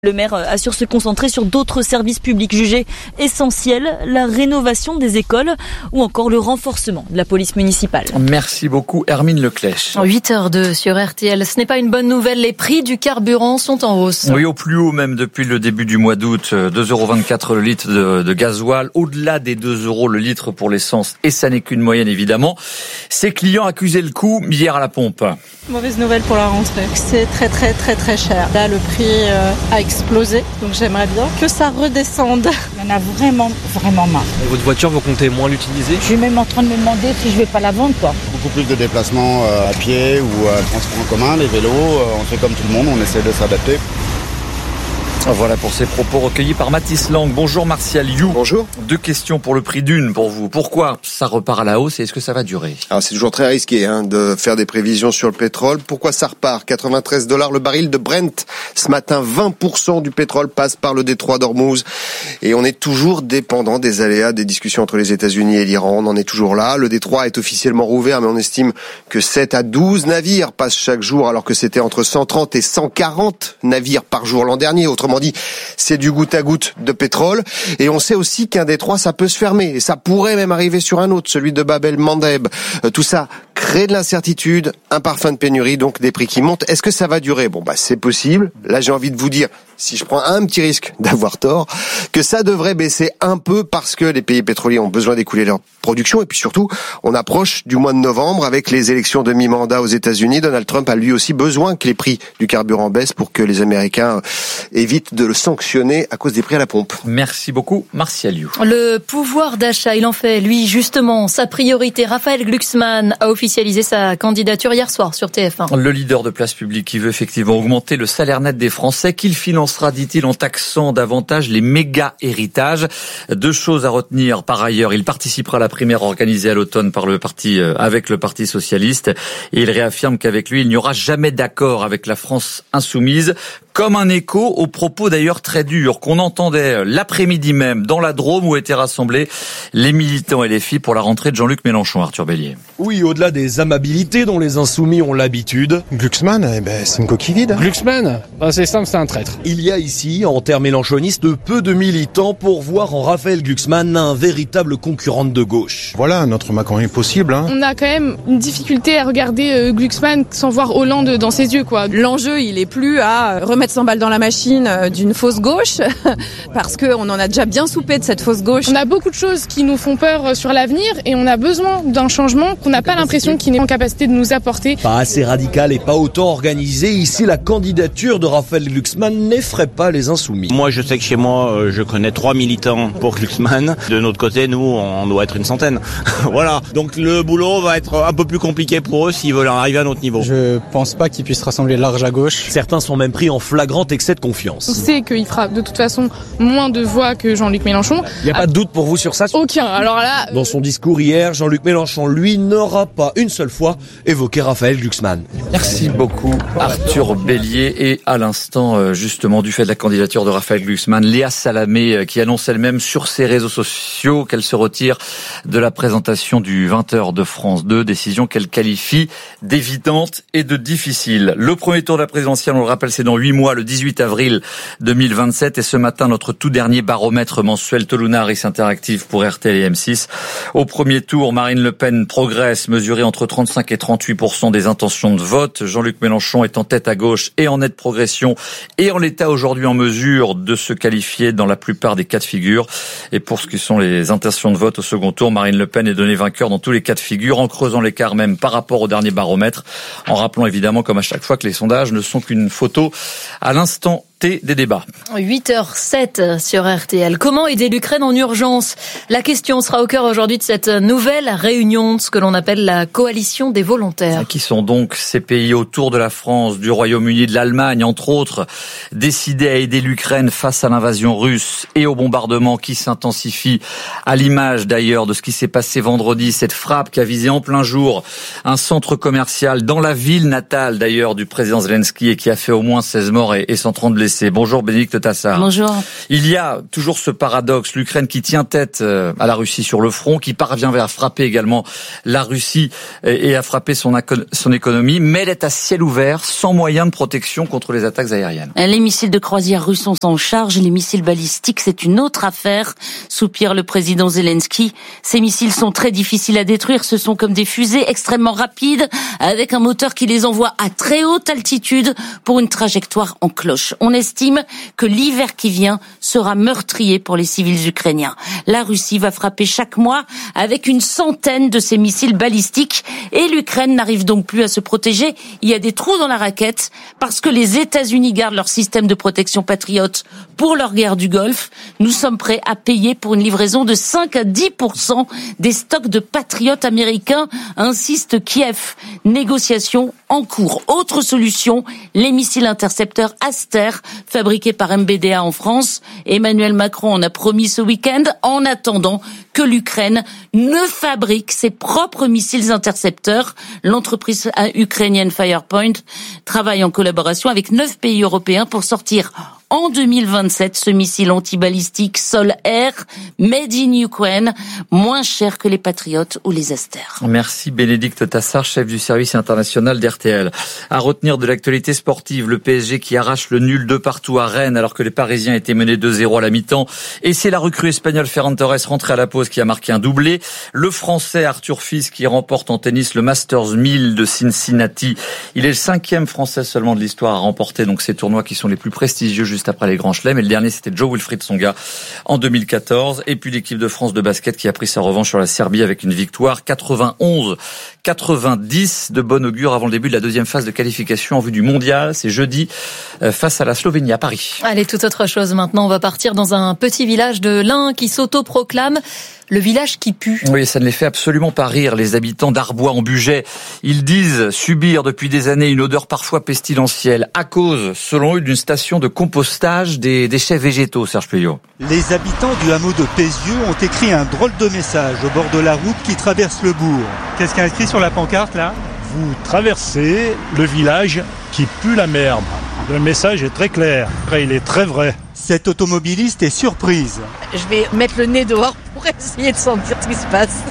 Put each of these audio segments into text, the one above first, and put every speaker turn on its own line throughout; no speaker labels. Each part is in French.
Le maire assure se concentrer sur d'autres services publics jugés essentiels, la rénovation des écoles ou encore le renforcement de la police municipale.
Merci beaucoup Hermine Leclèche.
8h02 sur RTL. Ce n'est pas une bonne nouvelle, les prix du carburant sont en hausse.
Oui, au plus haut même depuis le début du mois d'août, 2,24 € le litre de gasoil, au-delà des 2 € le litre pour l'essence, et ça n'est qu'une moyenne évidemment. Ses clients accusaient le coup hier à la pompe.
Mauvaise nouvelle pour la rentrée, c'est très cher. Là le prix a explosé, donc j'aimerais bien que ça redescende.
Il y en a vraiment marre.
Et votre voiture, vous comptez moins l'utiliser ?
Je suis même en train de me demander si je vais pas la vendre, quoi.
Beaucoup plus de déplacements à pied ou transport en commun, les vélos, on fait comme tout le monde, on essaie de s'adapter.
Voilà pour ces propos recueillis par Mathis Lang. Bonjour Martial You.
Bonjour.
2 questions pour le prix d'une pour vous. Pourquoi ça repart à la hausse et est-ce que ça va durer ?
Alors c'est toujours très risqué de faire des prévisions sur le pétrole. Pourquoi ça repart ? 93 $ le baril de Brent. Ce matin, 20% du pétrole passe par le détroit d'Ormuz. Et on est toujours dépendant des aléas des discussions entre les États-Unis et l'Iran. On en est toujours là. Le détroit est officiellement rouvert, mais on estime que 7 à 12 navires passent chaque jour, alors que c'était entre 130 et 140 navires par jour l'an dernier. Autrement dit, c'est du goutte à goutte de pétrole. Et on sait aussi qu'un détroit, ça peut se fermer. Et ça pourrait même arriver sur un autre, celui de Bab el-Mandeb. Tout ça crée de l'incertitude, un parfum de pénurie, donc des prix qui montent. Est-ce que ça va durer ? Bon, c'est possible. Là, j'ai envie de vous dire, si je prends un petit risque d'avoir tort, que ça devrait baisser un peu parce que les pays pétroliers ont besoin d'écouler leur production. Et puis surtout, on approche du mois de novembre avec les élections de mi-mandat aux États-Unis. Donald Trump a lui aussi besoin que les prix du carburant baissent pour que les Américains évitent de le sanctionner à cause des prix à la pompe.
Merci beaucoup, Martial You.
Le pouvoir d'achat, il en fait, lui, justement, sa priorité. Raphaël Glucksmann a officialisé sa candidature hier soir sur TF1.
Le leader de Place Publique qui veut effectivement augmenter le salaire net des Français, qu'il financera, dit-il, en taxant davantage les méga-héritages. 2 choses à retenir par ailleurs. Il participera à la primaire organisée à l'automne par le parti, avec le Parti Socialiste. Et il réaffirme qu'avec lui, il n'y aura jamais d'accord avec la France insoumise. Comme un écho aux propos d'ailleurs très durs qu'on entendait l'après-midi même dans la Drôme où étaient rassemblés les militants et les filles pour la rentrée de Jean-Luc Mélenchon. Arthur Bélier.
Oui, au-delà des amabilités dont les insoumis ont l'habitude.
Glucksmann, c'est une coquille vide.
Glucksmann, c'est simple, c'est un traître.
Il y a ici, en termes mélenchonistes, peu de militants pour voir en Raphaël Glucksmann un véritable concurrent de gauche.
Voilà, notre Macron est possible.
On a quand même une difficulté à regarder Glucksmann sans voir Hollande dans ses yeux, quoi.
L'enjeu, il est plus à remettre 100 balles dans la machine d'une fausse gauche, parce qu'on en a déjà bien soupé de cette fausse gauche.
On a beaucoup de choses qui nous font peur sur l'avenir et on a besoin d'un changement qu'on n'a pas l'impression qu'il est en capacité de nous apporter.
Pas assez radical et pas autant organisé, ici la candidature de Raphaël Glucksmann n'effraie pas les insoumis.
Moi je sais que chez moi, je connais 3 militants pour Glucksmann. De notre côté, nous, on doit être une centaine. Voilà, donc le boulot va être un peu plus compliqué pour eux s'ils veulent arriver à notre niveau.
Je pense pas qu'ils puissent rassembler large à gauche.
Certains sont même pris en flagrant excès de confiance.
On sait qu'il fera de toute façon moins de voix que Jean-Luc Mélenchon.
Il n'y a pas de doute pour vous sur ça ?
Aucun. Alors là...
Dans son discours hier, Jean-Luc Mélenchon, lui, n'aura pas une seule fois évoqué Raphaël Glucksmann.
Merci beaucoup Arthur Bélier. Et à l'instant, justement, du fait de la candidature de Raphaël Glucksmann, Léa Salamé qui annonce elle-même sur ses réseaux sociaux qu'elle se retire de la présentation du 20h de France 2, décision qu'elle qualifie d'évidente et de difficile. Le premier tour de la présidentielle, on le rappelle, c'est dans 8 mois, le 18 avril 2027. Et ce matin, notre tout dernier baromètre mensuel Toluna Harris Interactive pour RTL et M6. Au premier tour, Marine Le Pen progresse, mesurée entre 35 et 38% des intentions de vote. Jean-Luc Mélenchon est en tête à gauche et en nette progression et en l'état aujourd'hui en mesure de se qualifier dans la plupart des cas de figure. Et pour ce qui sont les intentions de vote au second tour, Marine Le Pen est donnée vainqueur dans tous les cas de figure, en creusant l'écart même par rapport au dernier baromètre, en rappelant évidemment, comme à chaque fois, que les sondages ne sont qu'une photo à l'instant des débats.
8h07 sur RTL. Comment aider l'Ukraine en urgence ? La question sera au cœur aujourd'hui de cette nouvelle réunion de ce que l'on appelle la coalition des volontaires.
Qui sont donc ces pays autour de la France, du Royaume-Uni, de l'Allemagne, entre autres, décidés à aider l'Ukraine face à l'invasion russe et au bombardement qui s'intensifie, à l'image d'ailleurs de ce qui s'est passé vendredi, cette frappe qui a visé en plein jour un centre commercial dans la ville natale d'ailleurs du président Zelensky et qui a fait au moins 16 morts et 130 blessés. RMC. Bonjour Bénédicte Tassard.
Bonjour.
Il y a toujours ce paradoxe, l'Ukraine qui tient tête à la Russie sur le front, qui parvient à frapper également la Russie et à frapper son économie, mais elle est à ciel ouvert, sans moyen de protection contre les attaques aériennes.
Les missiles de croisière russes sont en charge, les missiles balistiques, c'est une autre affaire, soupire le président Zelensky. Ces missiles sont très difficiles à détruire, ce sont comme des fusées extrêmement rapides, avec un moteur qui les envoie à très haute altitude pour une trajectoire en cloche. On estime que l'hiver qui vient sera meurtrier pour les civils ukrainiens. La Russie va frapper chaque mois avec une centaine de ces missiles balistiques et l'Ukraine n'arrive donc plus à se protéger. Il y a des trous dans la raquette parce que les États-Unis gardent leur système de protection patriote pour leur guerre du Golfe. Nous sommes prêts à payer pour une livraison de 5 à 10% des stocks de patriotes américains, insiste Kiev. Négociation en cours. Autre solution, les missiles intercepteurs Aster, fabriqués par MBDA en France. Emmanuel Macron en a promis ce week-end, en attendant que l'Ukraine ne fabrique ses propres missiles intercepteurs. L'entreprise ukrainienne Firepoint travaille en collaboration avec 9 pays européens pour sortir en 2027 ce missile antibalistique sol-air made in Ukraine, moins cher que les Patriotes ou les Aster.
Merci Bénédicte Tassard, chef du service international d'RTL. À retenir de l'actualité sportive, le PSG qui arrache le nul de partout à Rennes alors que les Parisiens étaient menés 2-0 à la mi-temps. Et c'est la recrue espagnole Ferran Torres rentrée à la pause qui a marqué un doublé. Le Français Arthur Fils qui remporte en tennis le Masters 1000 de Cincinnati. Il est le 5e Français seulement de l'histoire à remporter donc ces tournois qui sont les plus prestigieux juste après les grands chelems. Et le dernier, c'était Joe Wilfried Tsonga en 2014. Et puis l'équipe de France de basket qui a pris sa revanche sur la Serbie avec une victoire 91-90 de bon augure avant le début de la deuxième phase de qualification en vue du mondial. C'est jeudi face à la Slovénie à Paris.
Allez, toute autre chose maintenant. On va partir dans un petit village de l'Ain qui s'autoproclame le village qui pue.
Oui, ça ne les fait absolument pas rire, les habitants d'Arbois en Bugey. Ils disent subir depuis des années une odeur parfois pestilentielle à cause, selon eux, d'une station de compostage des déchets végétaux, Serge Puyot.
Les habitants du hameau de Pézieux ont écrit un drôle de message au bord de la route qui traverse le bourg.
Qu'est-ce qu'il y a écrit sur la pancarte là ? Vous traversez le village qui pue la merde. Le message est très clair, après il est très vrai.
Cette automobiliste est surprise.
Je vais mettre le nez dehors pour essayer de sentir ce qui se passe.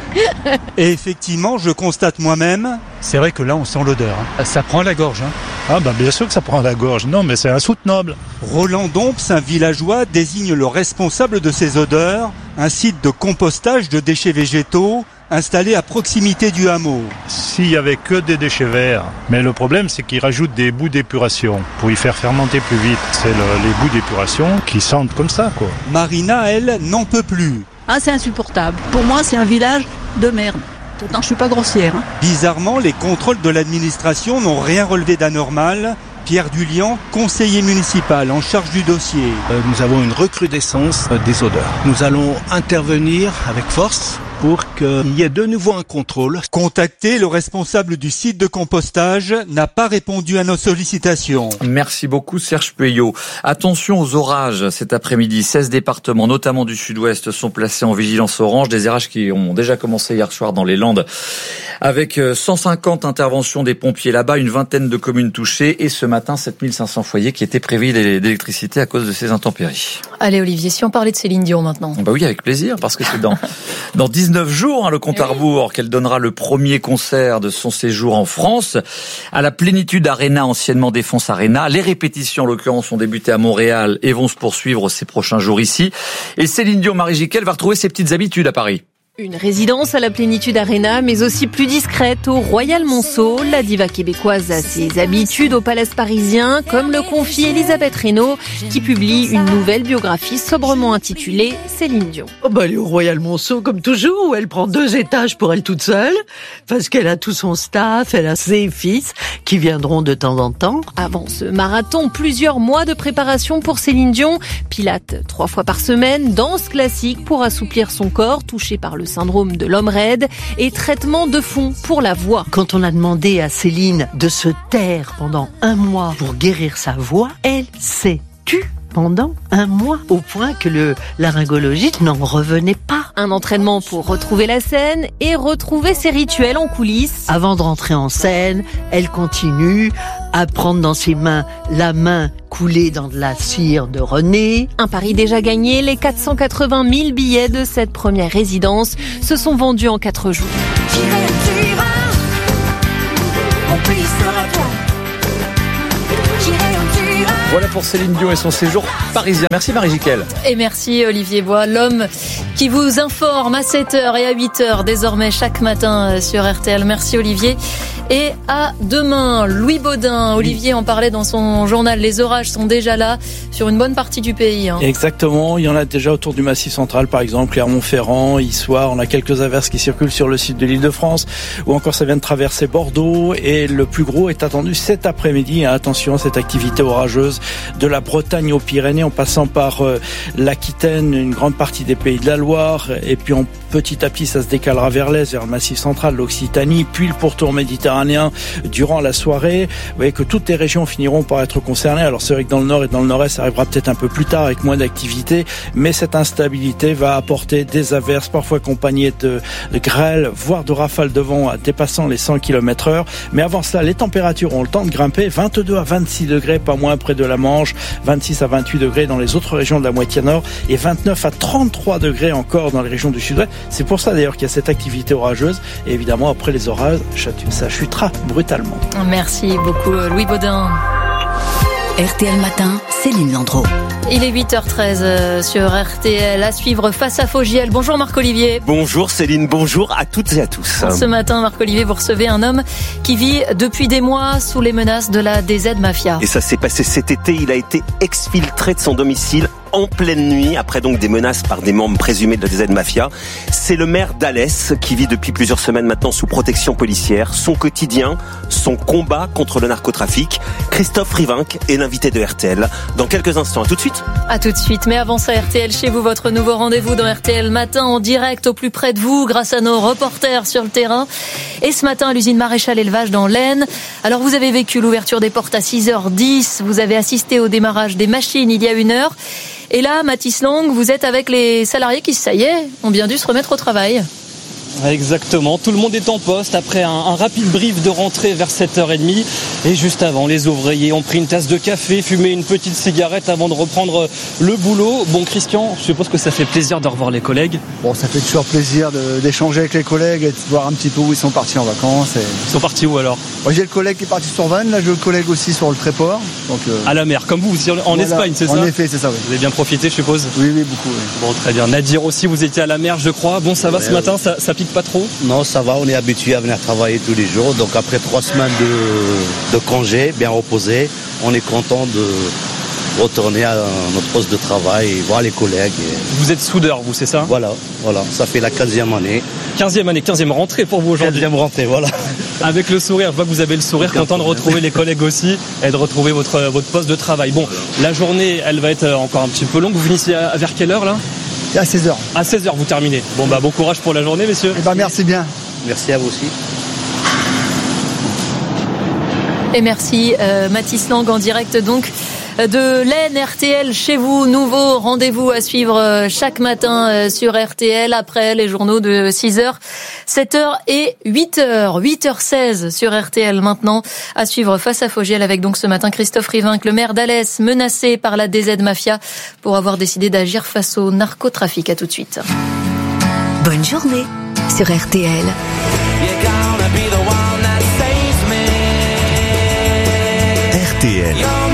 Et effectivement, je constate moi-même, c'est vrai que là on sent l'odeur. Ça prend la gorge.
Ah ben bien sûr que ça prend la gorge, non mais c'est insoutenable.
Roland Domps, un villageois, désigne le responsable de ces odeurs, un site de compostage de déchets végétaux installé à proximité du hameau.
S'il y avait que des déchets verts, mais le problème c'est qu'ils rajoutent des bouts d'épuration pour y faire fermenter plus vite. C'est les bouts d'épuration qui sentent comme ça quoi.
Marina, elle, n'en peut plus.
Ah, c'est insupportable. Pour moi, c'est un village de merde. Pourtant, je suis pas grossière.
Bizarrement, les contrôles de l'administration n'ont rien relevé d'anormal. Pierre Dulian, conseiller municipal en charge du dossier.
Nous avons une recrudescence des odeurs. Nous allons intervenir avec force pour qu'il y ait de nouveau un contrôle.
Contacté, le responsable du site de compostage n'a pas répondu à nos sollicitations.
Merci beaucoup Serge Puyot. Attention aux orages cet après-midi. 16 départements, notamment du sud-ouest, sont placés en vigilance orange. Des orages qui ont déjà commencé hier soir dans les Landes. Avec 150 interventions des pompiers là-bas, une vingtaine de communes touchées et ce matin 7500 foyers qui étaient privés d'électricité à cause de ces intempéries.
Allez Olivier, si on parlait de Céline Dion maintenant.
Bah oui, avec plaisir, parce que c'est dans 19 jours, le compte à rebours, qu'elle donnera le premier concert de son séjour en France à la Plénitude Arena, anciennement Défense Arena. Les répétitions, en l'occurrence, ont débuté à Montréal et vont se poursuivre ces prochains jours ici. Et Céline Dion, Marie Giquel, va retrouver ses petites habitudes à Paris.
Une résidence à la Plénitude Arena, mais aussi plus discrète au Royal Monceau. La diva québécoise a ses habitudes au Palace parisien, comme le confie Elisabeth Reynaud, qui publie une nouvelle biographie sobrement intitulée Céline Dion.
Elle est au Royal Monceau comme toujours, où elle prend 2 étages pour elle toute seule, parce qu'elle a tout son staff, elle a ses fils qui viendront de temps en temps.
Avant ce marathon, plusieurs mois de préparation pour Céline Dion. Pilates 3 fois par semaine, danse classique pour assouplir son corps touché par le syndrome de l'homme raide et traitement de fond pour la voix.
Quand on a demandé à Céline de se taire pendant 1 mois pour guérir sa voix, elle s'est tue. pendant un mois, au point que le laryngologiste n'en revenait pas.
Un entraînement pour retrouver la scène et retrouver ses rituels en coulisses.
Avant de rentrer en scène, elle continue à prendre dans ses mains la main coulée dans de la cire de René.
Un pari déjà gagné, les 480 000 billets de cette première résidence se sont vendus en 4 jours.
Voilà pour Céline Dion et son séjour parisien. Merci Marie-Jiquel.
Et merci Olivier Bois, l'homme qui vous informe à 7h et à 8h désormais chaque matin sur RTL. Merci Olivier. Et à demain, Louis Baudin. Olivier en parlait dans son journal. Les orages sont déjà là sur une bonne partie du pays.
Exactement. Il y en a déjà autour du Massif central, par exemple, Clermont-Ferrand, Issoire. On a quelques averses qui circulent sur le sud de l'Île-de-France. Ou encore, ça vient de traverser Bordeaux. Et le plus gros est attendu cet après-midi. Attention à cette activité orageuse de la Bretagne aux Pyrénées, en passant par l'Aquitaine, une grande partie des Pays de la Loire. Et puis, petit à petit, ça se décalera vers l'est, vers le Massif central, l'Occitanie, puis le pourtour méditerranéen durant la soirée. Vous voyez que toutes les régions finiront par être concernées. Alors c'est vrai que dans le nord et dans le nord-est, ça arrivera peut-être un peu plus tard avec moins d'activité, mais cette instabilité va apporter des averses, parfois accompagnées de grêles, voire de rafales de vent dépassant les 100 km/h. Mais avant cela, les températures ont le temps de grimper. 22 à 26 degrés, pas moins près de la Manche, 26 à 28 degrés dans les autres régions de la moitié nord et 29 à 33 degrés encore dans les régions du sud-ouest. C'est pour ça d'ailleurs qu'il y a cette activité orageuse. Et évidemment, après les orages, ça chutera brutalement.
Merci beaucoup Louis Baudin.
RTL Matin, Céline Landreau.
Il est 8h13 sur RTL. À suivre Face à Fogiel. Bonjour Marc-Olivier.
Bonjour Céline, bonjour à toutes et à tous.
Ce matin, Marc-Olivier, vous recevez un homme qui vit depuis des mois sous les menaces de la DZ Mafia.
Et ça s'est passé cet été. Il a été exfiltré de son domicile en pleine nuit, après donc des menaces par des membres présumés de la DZ Mafia. C'est le maire d'Alès qui vit depuis plusieurs semaines maintenant sous protection policière. Son quotidien, son combat contre le narcotrafic. Christophe Rivinc est l'invité de RTL. Dans quelques instants, à tout de suite.
À tout de suite, mais avant ça, RTL chez vous, votre nouveau rendez-vous dans RTL Matin en direct au plus près de vous grâce à nos reporters sur le terrain. Et ce matin, à l'usine Maréchal Élevage dans l'Aisne. Alors vous avez vécu l'ouverture des portes à 6h10, vous avez assisté au démarrage des machines il y a 1 heure. Et là, Mathis Lang, vous êtes avec les salariés qui, ça y est, ont bien dû se remettre au travail.
Exactement, tout le monde est en poste après un rapide brief de rentrée vers 7h30 et juste avant, les ouvriers ont pris une tasse de café, fumé une petite cigarette avant de reprendre le boulot. Bon Christian, je suppose que ça fait plaisir de revoir les collègues.
Bon, ça fait toujours plaisir d'échanger avec les collègues et de voir un petit peu où ils sont partis en vacances.
Ils sont partis où alors?
Moi, j'ai le collègue qui est parti sur Vannes, là j'ai le collègue aussi sur le Tréport. Donc,
à la mer, comme vous en voilà, Espagne, c'est ça?
En effet, c'est ça, oui.
Vous avez bien profité, je suppose?
Oui, beaucoup. Oui.
Bon, très bien. Nadir aussi, vous étiez à la mer, je crois. Bon, ça va ce matin, ça pique pas trop?
Non, ça va, on est habitué à venir travailler tous les jours. Donc après 3 semaines de congé, bien reposé, on est content de retourner à notre poste de travail et voir les collègues.
Vous êtes soudeur, vous, c'est ça?
Voilà, ça fait la 15e année.
15e rentrée pour vous aujourd'hui.
15e rentrée, voilà.
Avec le sourire, je vois que vous avez le sourire, content de retrouver les collègues aussi et de retrouver votre poste de travail. Bon, la journée, elle va être encore un petit peu longue. Vous finissez vers quelle heure là?
À 16h.
À 16h, vous terminez. Bon, bon courage pour la journée, messieurs.
Merci bien.
Merci à vous aussi.
Et merci Mathis Lang en direct donc de l'Aisne. RTL chez vous, nouveau rendez-vous à suivre chaque matin sur RTL après les journaux de 6h, 7h et 8h. 8h16 sur RTL maintenant à suivre Face à Fogiel avec donc ce matin Christophe Rivinc, le maire d'Alès, menacé par la DZ Mafia pour avoir décidé d'agir face au narcotrafic. À tout de suite.
Bonne journée sur RTL.
RTL,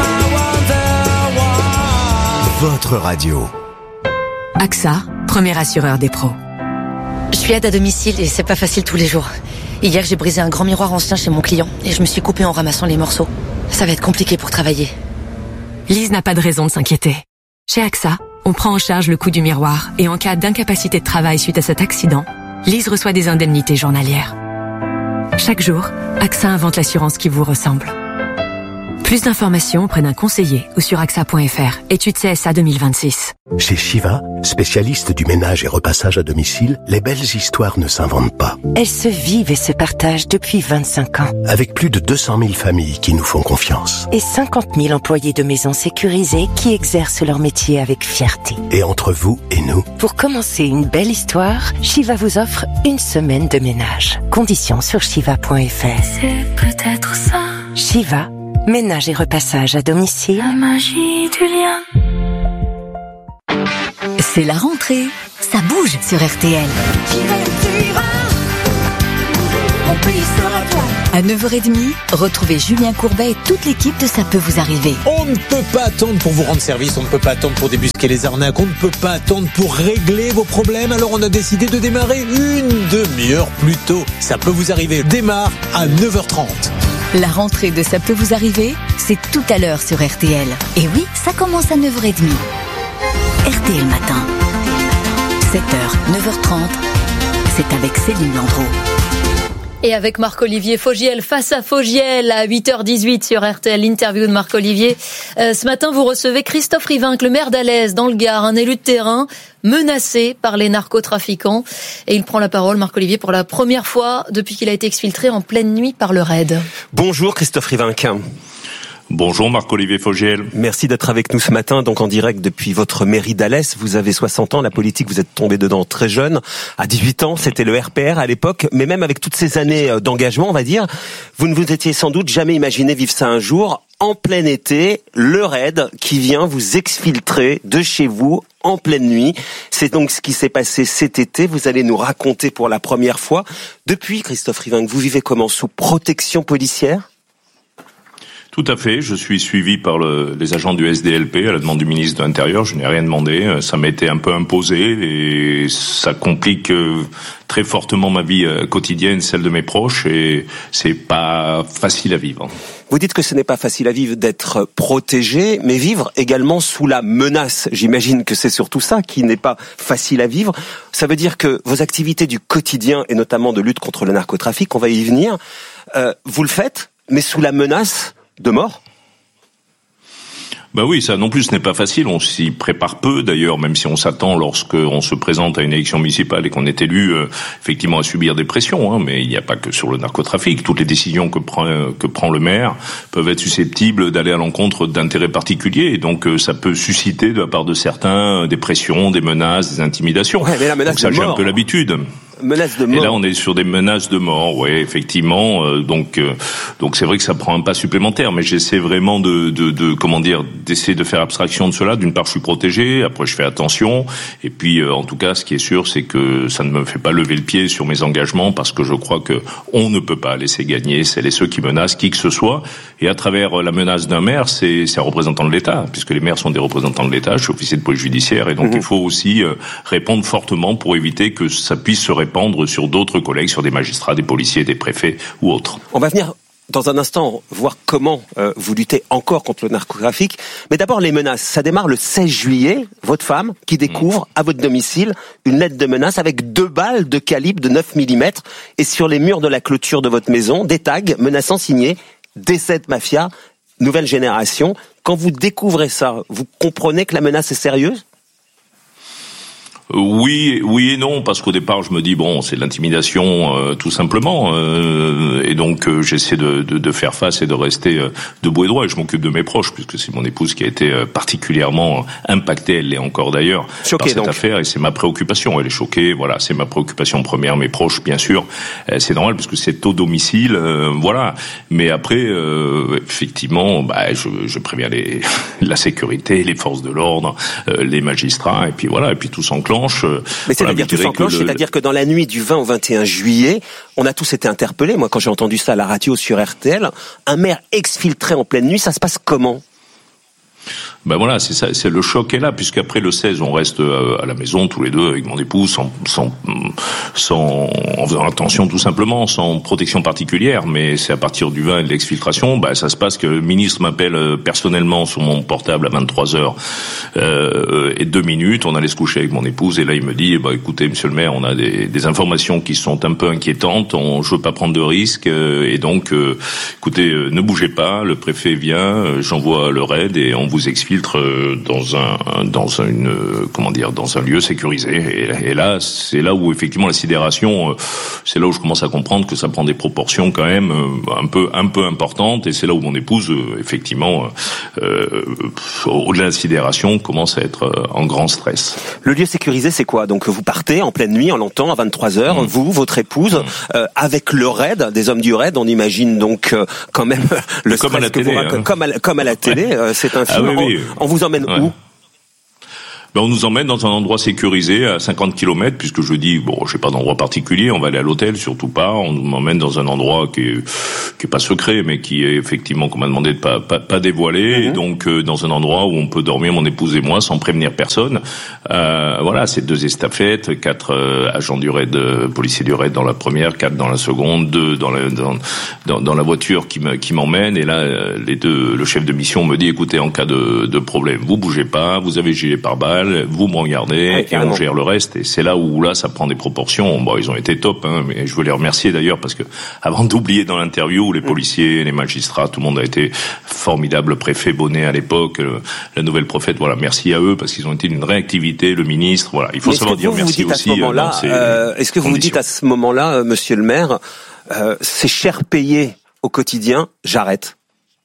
votre radio.
AXA, premier assureur des pros.
Je suis aide à domicile et c'est pas facile tous les jours. Hier, j'ai brisé un grand miroir ancien chez mon client et je me suis coupée en ramassant les morceaux. Ça va être compliqué pour travailler.
Lise n'a pas de raison de s'inquiéter. Chez AXA, on prend en charge le coût du miroir et en cas d'incapacité de travail suite à cet accident, Lise reçoit des indemnités journalières. Chaque jour, AXA invente l'assurance qui vous ressemble. Plus d'informations auprès d'un conseiller ou sur axa.fr. Étude CSA 2026.
Chez Shiva, spécialiste du ménage et repassage à domicile, les belles histoires ne s'inventent pas.
Elles se vivent et se partagent depuis 25 ans.
Avec plus de 200 000 familles qui nous font confiance.
Et 50 000 employés de maisons sécurisées qui exercent leur métier avec fierté.
Et entre vous et nous.
Pour commencer une belle histoire, Shiva vous offre une semaine de ménage. Conditions sur shiva.fr.
C'est peut-être ça.
Shiva, ménage et repassage à domicile.
La magie du lien.
C'est la rentrée. Ça bouge sur RTL. À 9h30, retrouvez Julien Courbet et toute l'équipe de Ça peut vous arriver.
On ne peut pas attendre pour vous rendre service, on ne peut pas attendre pour débusquer les arnaques, on ne peut pas attendre pour régler vos problèmes, alors on a décidé de démarrer une demi-heure plus tôt. Ça peut vous arriver démarre à 9h30.
La rentrée de Ça peut vous arriver, c'est tout à l'heure sur RTL. Et oui, ça commence à 9h30. RTL Matin. 7h, 9h30, c'est avec Céline Landreau.
Et avec Marc-Olivier Fogiel, face à Fogiel, à 8h18 sur RTL, l'interview de Marc-Olivier. Ce matin, vous recevez Christophe Rivinc, le maire d'Alès, dans le Gard, un élu de terrain, menacé par les narcotrafiquants. Et il prend la parole, Marc-Olivier, pour la première fois depuis qu'il a été exfiltré en pleine nuit par le RAID.
Bonjour Christophe Rivinc.
Bonjour Marc-Olivier Fogiel.
Merci d'être avec nous ce matin, donc en direct depuis votre mairie d'Alès. Vous avez 60 ans, la politique, vous êtes tombé dedans très jeune. À 18 ans, c'était le RPR à l'époque, mais même avec toutes ces années d'engagement, on va dire, vous ne vous étiez sans doute jamais imaginé vivre ça un jour. En plein été, le RAID qui vient vous exfiltrer de chez vous en pleine nuit. C'est donc ce qui s'est passé cet été. Vous allez nous raconter pour la première fois. Depuis, Christophe Rivinc, vous vivez comment? Sous protection policière?
Tout à fait, je suis suivi par les agents du SDLP à la demande du ministre de l'Intérieur, je n'ai rien demandé, ça m'a été un peu imposé et ça complique très fortement ma vie quotidienne, celle de mes proches, et c'est pas facile à vivre.
Vous dites que ce n'est pas facile à vivre d'être protégé, mais vivre également sous la menace. J'imagine que c'est surtout ça qui n'est pas facile à vivre. Ça veut dire que vos activités du quotidien, et notamment de lutte contre le narcotrafic, on va y venir, vous le faites, mais sous la menace de mort?
Bah oui, ça non plus ce n'est pas facile, on s'y prépare peu d'ailleurs, même si on s'attend lorsqu'on se présente à une élection municipale et qu'on est élu, effectivement à subir des pressions, mais il n'y a pas que sur le narcotrafic. Toutes les décisions que prend le maire peuvent être susceptibles d'aller à l'encontre d'intérêts particuliers, et donc ça peut susciter de la part de certains des pressions, des menaces, des intimidations.
Ouais, mais la menace
donc ça,
de
j'ai
mort.
un peu l'habitude.
Menace de mort.
Et là, on est sur des menaces de mort, ouais, effectivement. Donc c'est vrai que ça prend un pas supplémentaire, mais j'essaie vraiment d'essayer de faire abstraction de cela. D'une part, je suis protégé. Après, je fais attention. Et puis, en tout cas, ce qui est sûr, c'est que ça ne me fait pas lever le pied sur mes engagements, parce que je crois que on ne peut pas laisser gagner celles et ceux qui menacent qui que ce soit. Et à travers la menace d'un maire, c'est un représentant de l'État, puisque les maires sont des représentants de l'État. Je suis officier de police judiciaire, et donc il faut aussi répondre fortement pour éviter que ça puisse se répandre sur d'autres collègues, sur des magistrats, des policiers, des préfets ou autres.
On va venir dans un instant voir comment vous luttez encore contre le narcotrafic. Mais d'abord les menaces. Ça démarre le 16 juillet. Votre femme qui découvre à votre domicile une lettre de menace avec 2 balles de calibre de 9 mm et sur les murs de la clôture de votre maison, des tags menaçant signés D7 Mafia, nouvelle génération. Quand vous découvrez ça, vous comprenez que la menace est sérieuse ?
Oui et non, parce qu'au départ je me dis bon, c'est de l'intimidation tout simplement, et donc j'essaie de faire face et de rester debout et droit, et je m'occupe de mes proches, puisque c'est mon épouse qui a été particulièrement impactée, elle l'est encore d'ailleurs, par cette affaire, et c'est ma préoccupation. Elle est choquée, voilà, c'est ma préoccupation première. Mes proches, bien sûr, c'est normal parce que c'est au domicile, voilà. Mais après, effectivement, je préviens la sécurité, les forces de l'ordre, les magistrats, et puis voilà, et puis tout s'enclenche.
Mais c'est-à-dire tout s'enclenche, c'est-à-dire que dans la nuit du 20 au 21 juillet, on a tous été interpellés. Moi, quand j'ai entendu ça à la radio sur RTL, un maire exfiltré en pleine nuit, ça se passe comment ?
Ben voilà, c'est ça, c'est le choc est là, puisqu'après le 16, on reste à la maison tous les deux avec mon épouse, en faisant attention tout simplement, sans protection particulière. Mais c'est à partir du 20 et de l'exfiltration, ça se passe que le ministre m'appelle personnellement sur mon portable à 23h et 2 minutes. On allait se coucher avec mon épouse et là il me dit, écoutez, monsieur le maire, on a des informations qui sont un peu inquiétantes. Je veux pas prendre de risques et donc, écoutez, ne bougez pas. Le préfet vient, j'envoie le raid et on vous exfiltre dans un lieu sécurisé. Et là, c'est là où effectivement la sidération, c'est là où je commence à comprendre que ça prend des proportions quand même un peu importantes. Et c'est là où mon épouse, effectivement, au-delà de la sidération, commence à être en grand stress.
Le lieu sécurisé, c'est quoi? Donc vous partez en pleine nuit, on l'entend, à 23h, vous, votre épouse, avec le raid, des hommes du raid, on imagine donc quand même le stress
comme à la télé,
comme à la télé, c'est un film.
Oui.
On vous emmène où?
On nous emmène dans un endroit sécurisé à 50 km, puisque je dis, j'ai pas d'endroit particulier, on va aller à l'hôtel, surtout pas. On m'emmène dans un endroit qui est pas secret, mais qui est effectivement, qu'on m'a demandé de pas dévoiler, et donc dans un endroit où on peut dormir, mon épouse et moi, sans prévenir personne. Voilà, c'est 2 estafettes, 4 agents du raid, policiers du raid dans la première, 4 dans la seconde, 2 dans la voiture qui m'emmène, et là, le chef de mission me dit, écoutez, en cas de problème, vous bougez pas, vous avez gilet pare-balles, vous me regardez et on gère le reste. Et c'est là où ça prend des proportions. Ils ont été top, mais je veux les remercier d'ailleurs parce que avant d'oublier dans l'interview, les policiers, les magistrats, tout le monde a été formidable. Le préfet Bonnet à l'époque, la nouvelle préfète, merci à eux parce qu'ils ont été d'une réactivité. Le ministre, il faut savoir dire merci aussi.
Est-ce que vous vous dites à ce moment-là, monsieur le maire, c'est cher payé au quotidien, j'arrête?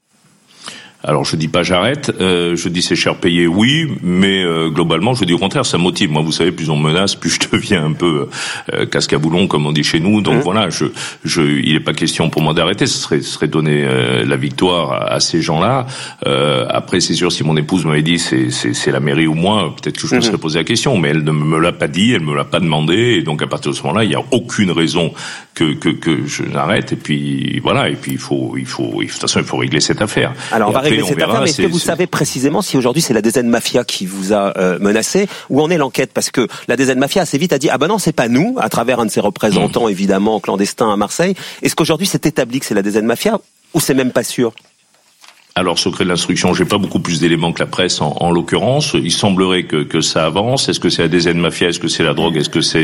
Alors je dis pas j'arrête, je dis c'est cher payé, oui, mais globalement je dis au contraire, ça motive. Moi, vous savez, plus on me menace, plus je deviens un peu casque à boulon, comme on dit chez nous. Donc voilà, il est pas question pour moi d'arrêter. Ce serait donner la victoire à ces gens-là. Après, c'est sûr, si mon épouse m'avait dit c'est la mairie ou moi, peut-être que je me serais posé la question, mais elle ne me l'a pas dit, elle me l'a pas demandé, et donc à partir de ce moment-là, il y a aucune raison que je n'arrête. Et puis voilà, et puis de toute façon, il faut régler cette affaire.
Alors on va régler cette affaire, mais est-ce que vous savez précisément si aujourd'hui c'est la DZ Mafia qui vous a menacé? Où en est l'enquête? Parce que la DZ Mafia assez vite a dit non, c'est pas nous, à travers un de ses représentants évidemment clandestins à Marseille. Est-ce qu'aujourd'hui c'est établi que c'est la DZ Mafia ou c'est même pas sûr?
Alors, secret de l'instruction, j'ai pas beaucoup plus d'éléments que la presse en l'occurrence. Il semblerait que ça avance. Est-ce que c'est la DZ Mafia? Est-ce que c'est la drogue? Est-ce que c'est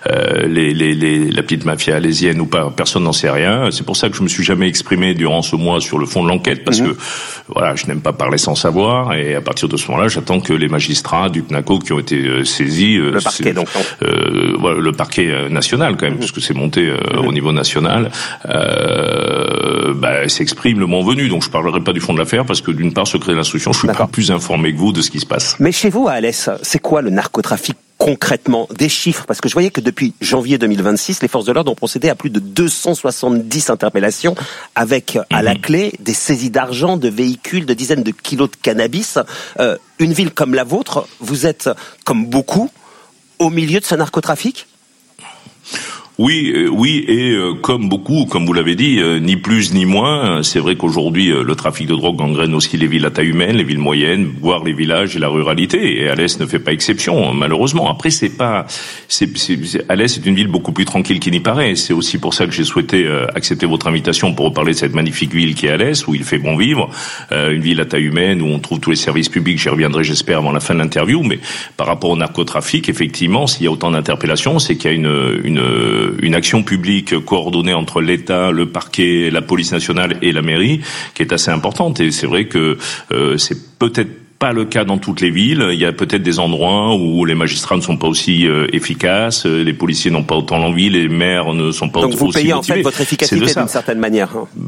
la petite mafia alésienne ou pas? Personne n'en sait rien. C'est pour ça que je me suis jamais exprimé durant ce mois sur le fond de l'enquête, parce que je n'aime pas parler sans savoir. Et à partir de ce moment-là, j'attends que les magistrats du PNACO qui ont été saisis,
le parquet donc.
Le parquet national quand même, puisque c'est monté au niveau national, s'exprime le moment venu. Donc je parlerai pas du fond de l'affaire parce que d'une part, secret de l'instruction, je suis pas plus informé que vous de ce qui se passe.
Mais chez vous à Alès, c'est quoi le narcotrafic concrètement? Des chiffres, parce que je voyais que depuis janvier 2026, les forces de l'ordre ont procédé à plus de 270 interpellations avec à la clé des saisies d'argent, de véhicules, de dizaines de kilos de cannabis. Une ville comme la vôtre, vous êtes comme beaucoup au milieu de ce narcotrafic?
Oui, et comme beaucoup, comme vous l'avez dit, ni plus ni moins. C'est vrai qu'aujourd'hui, le trafic de drogue gangrène aussi les villes à taille humaine, les villes moyennes, voire les villages et la ruralité. Et Alès ne fait pas exception, malheureusement. Après, Alès est une ville beaucoup plus tranquille qu'il n'y paraît. C'est aussi pour ça que j'ai souhaité accepter votre invitation pour reparler de cette magnifique ville qui est Alès, où il fait bon vivre. Une ville à taille humaine, où on trouve tous les services publics. J'y reviendrai, j'espère, avant la fin de l'interview. Mais par rapport au narcotrafic, effectivement, s'il y a autant d'interpellations, c'est qu'il y a une action publique coordonnée entre l'État, le parquet, la police nationale et la mairie qui est assez importante. Et c'est vrai que c'est peut-être pas le cas dans toutes les villes. Il y a peut-être des endroits où les magistrats ne sont pas aussi efficaces, les policiers n'ont pas autant l'envie, les maires ne sont pas aussi motivés.
Donc vous payez en fait votre efficacité d'une certaine manière.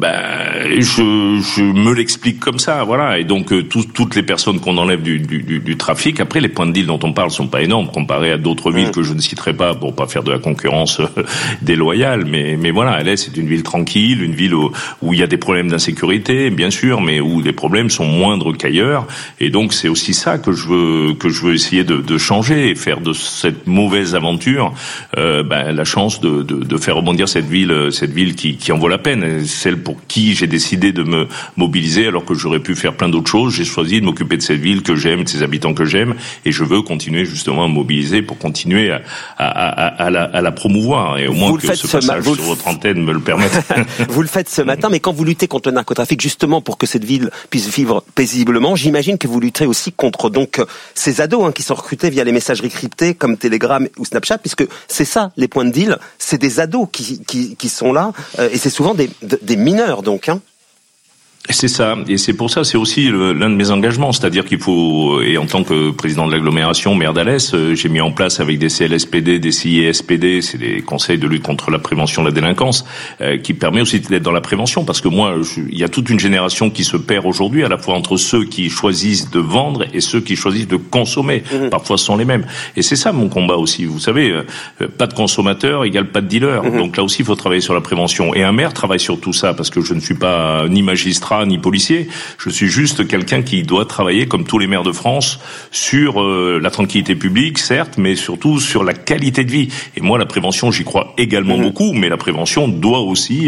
Je me l'explique comme ça, voilà. Et donc toutes les personnes qu'on enlève du trafic, après les points de deal dont on parle sont pas énormes comparés à d'autres villes que je ne citerai pas pour pas faire de la concurrence déloyale. Mais voilà, Alès c'est une ville tranquille, une ville où il y a des problèmes d'insécurité, bien sûr, mais où les problèmes sont moindres qu'ailleurs. Et donc donc c'est aussi ça que je veux essayer de changer et faire de cette mauvaise aventure la chance de faire rebondir cette ville qui en vaut la peine, celle pour qui j'ai décidé de me mobiliser alors que j'aurais pu faire plein d'autres choses. J'ai choisi de m'occuper de cette ville que j'aime, de ses habitants que j'aime, et je veux continuer justement à me mobiliser pour continuer à la promouvoir, et au moins que ce passage sur votre antenne me le permette.
Vous le faites ce matin, mais quand vous luttez contre le narcotrafic, justement pour que cette ville puisse vivre paisiblement, j'imagine que vous luttez aussi contre donc ces ados qui sont recrutés via les messageries cryptées comme Telegram ou Snapchat, puisque c'est ça les points de deal, c'est des ados qui sont là, et c'est souvent des mineurs donc.
C'est ça, et c'est pour ça, c'est aussi l'un de mes engagements, c'est-à-dire qu'il faut, et en tant que président de l'agglomération, maire d'Alès, j'ai mis en place avec des CLSPD, des CISPD, c'est des conseils de lutte contre la prévention de la délinquance, qui permet aussi d'être dans la prévention, parce que moi, il y a toute une génération qui se perd aujourd'hui, à la fois entre ceux qui choisissent de vendre et ceux qui choisissent de consommer. Parfois, ce sont les mêmes. Et c'est ça mon combat aussi, vous savez, pas de consommateur égale pas de dealer. Donc là aussi, il faut travailler sur la prévention. Et un maire travaille sur tout ça, parce que je ne suis pas ni magistrat, ni policier, je suis juste quelqu'un qui doit travailler comme tous les maires de France sur la tranquillité publique, certes, mais surtout sur la qualité de vie. Et moi, la prévention, j'y crois également beaucoup, mais la prévention doit aussi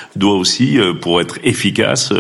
pour être efficace,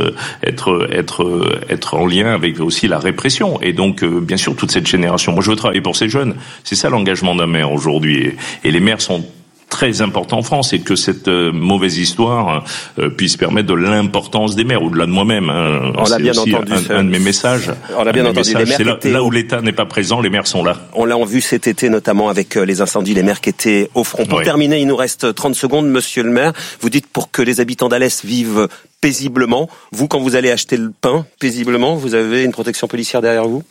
être en lien avec aussi la répression. Et donc, bien sûr, toute cette génération. Moi, je veux travailler pour ces jeunes. C'est ça l'engagement d'un maire aujourd'hui. Et les maires sont très important en France, et que cette mauvaise histoire puisse permettre de l'importance des maires, au-delà de moi-même.
On l'a bien entendu.
Un de mes messages.
On l'a bien entendu. Les maires
c'est là où l'État n'est pas présent, les maires sont là.
On l'a vu cet été, notamment avec les incendies, les maires qui étaient au front. Pour terminer, il nous reste 30 secondes, monsieur le maire. Vous dites pour que les habitants d'Alès vivent paisiblement. Vous, quand vous allez acheter le pain paisiblement, vous avez une protection policière derrière vous?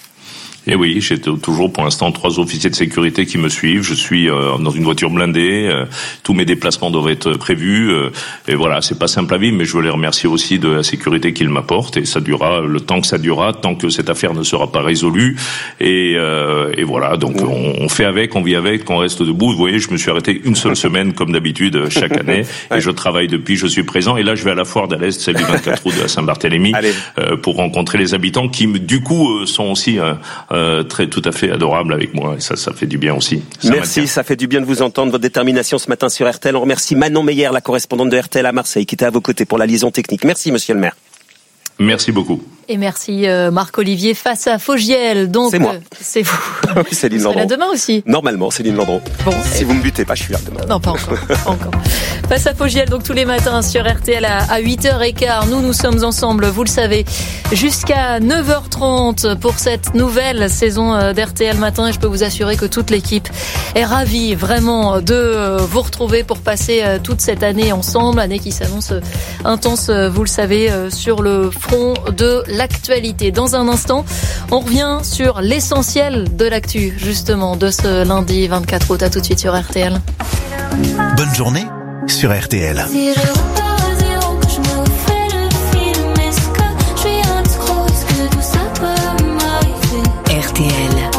Et oui, j'ai toujours pour l'instant 3 officiers de sécurité qui me suivent. Je suis dans une voiture blindée. Tous mes déplacements doivent être prévus. Et voilà, c'est pas simple à vivre, mais je veux les remercier aussi de la sécurité qu'ils m'apportent. Et ça durera le temps que ça durera, tant que cette affaire ne sera pas résolue. Et voilà, donc on fait avec, on vit avec, on reste debout. Vous voyez, je me suis arrêté une seule semaine comme d'habitude chaque année, et je travaille depuis. Je suis présent. Et là, je vais à la foire d'Alès, celle du 24 août de la Saint-Barthélemy, pour rencontrer les habitants qui, du coup, sont aussi tout à fait adorable avec moi, et ça fait du bien aussi.
Merci, ça fait du bien de vous entendre, votre détermination ce matin sur RTL. On remercie Manon Meyer, la correspondante de RTL à Marseille, qui était à vos côtés pour la liaison technique. Merci, monsieur le maire.
Merci beaucoup.
Et merci Marc-Olivier. Face à Fogiel, donc
c'est moi.
C'est vous.
Oui, Céline Landreau.
Là demain aussi.
Normalement, Céline Landreau. Bon, si vous me butez pas, je suis là demain.
Non, pas encore. Pas encore. Face à Fogiel, donc tous les matins sur RTL à 8h15. Nous sommes ensemble, vous le savez, jusqu'à 9h30 pour cette nouvelle saison d'RTL Matin. Et je peux vous assurer que toute l'équipe est ravie vraiment de vous retrouver pour passer toute cette année ensemble. Année qui s'annonce intense, vous le savez, sur le front de l'actualité. Dans un instant, on revient sur l'essentiel de l'actu, justement, de ce lundi 24 août. À tout de suite sur RTL.
Bonne journée sur RTL.
Si je repars à zéro, que je me refais le film, est-ce que je suis un escroc, est-ce que tout ça peut m'arriver?
RTL,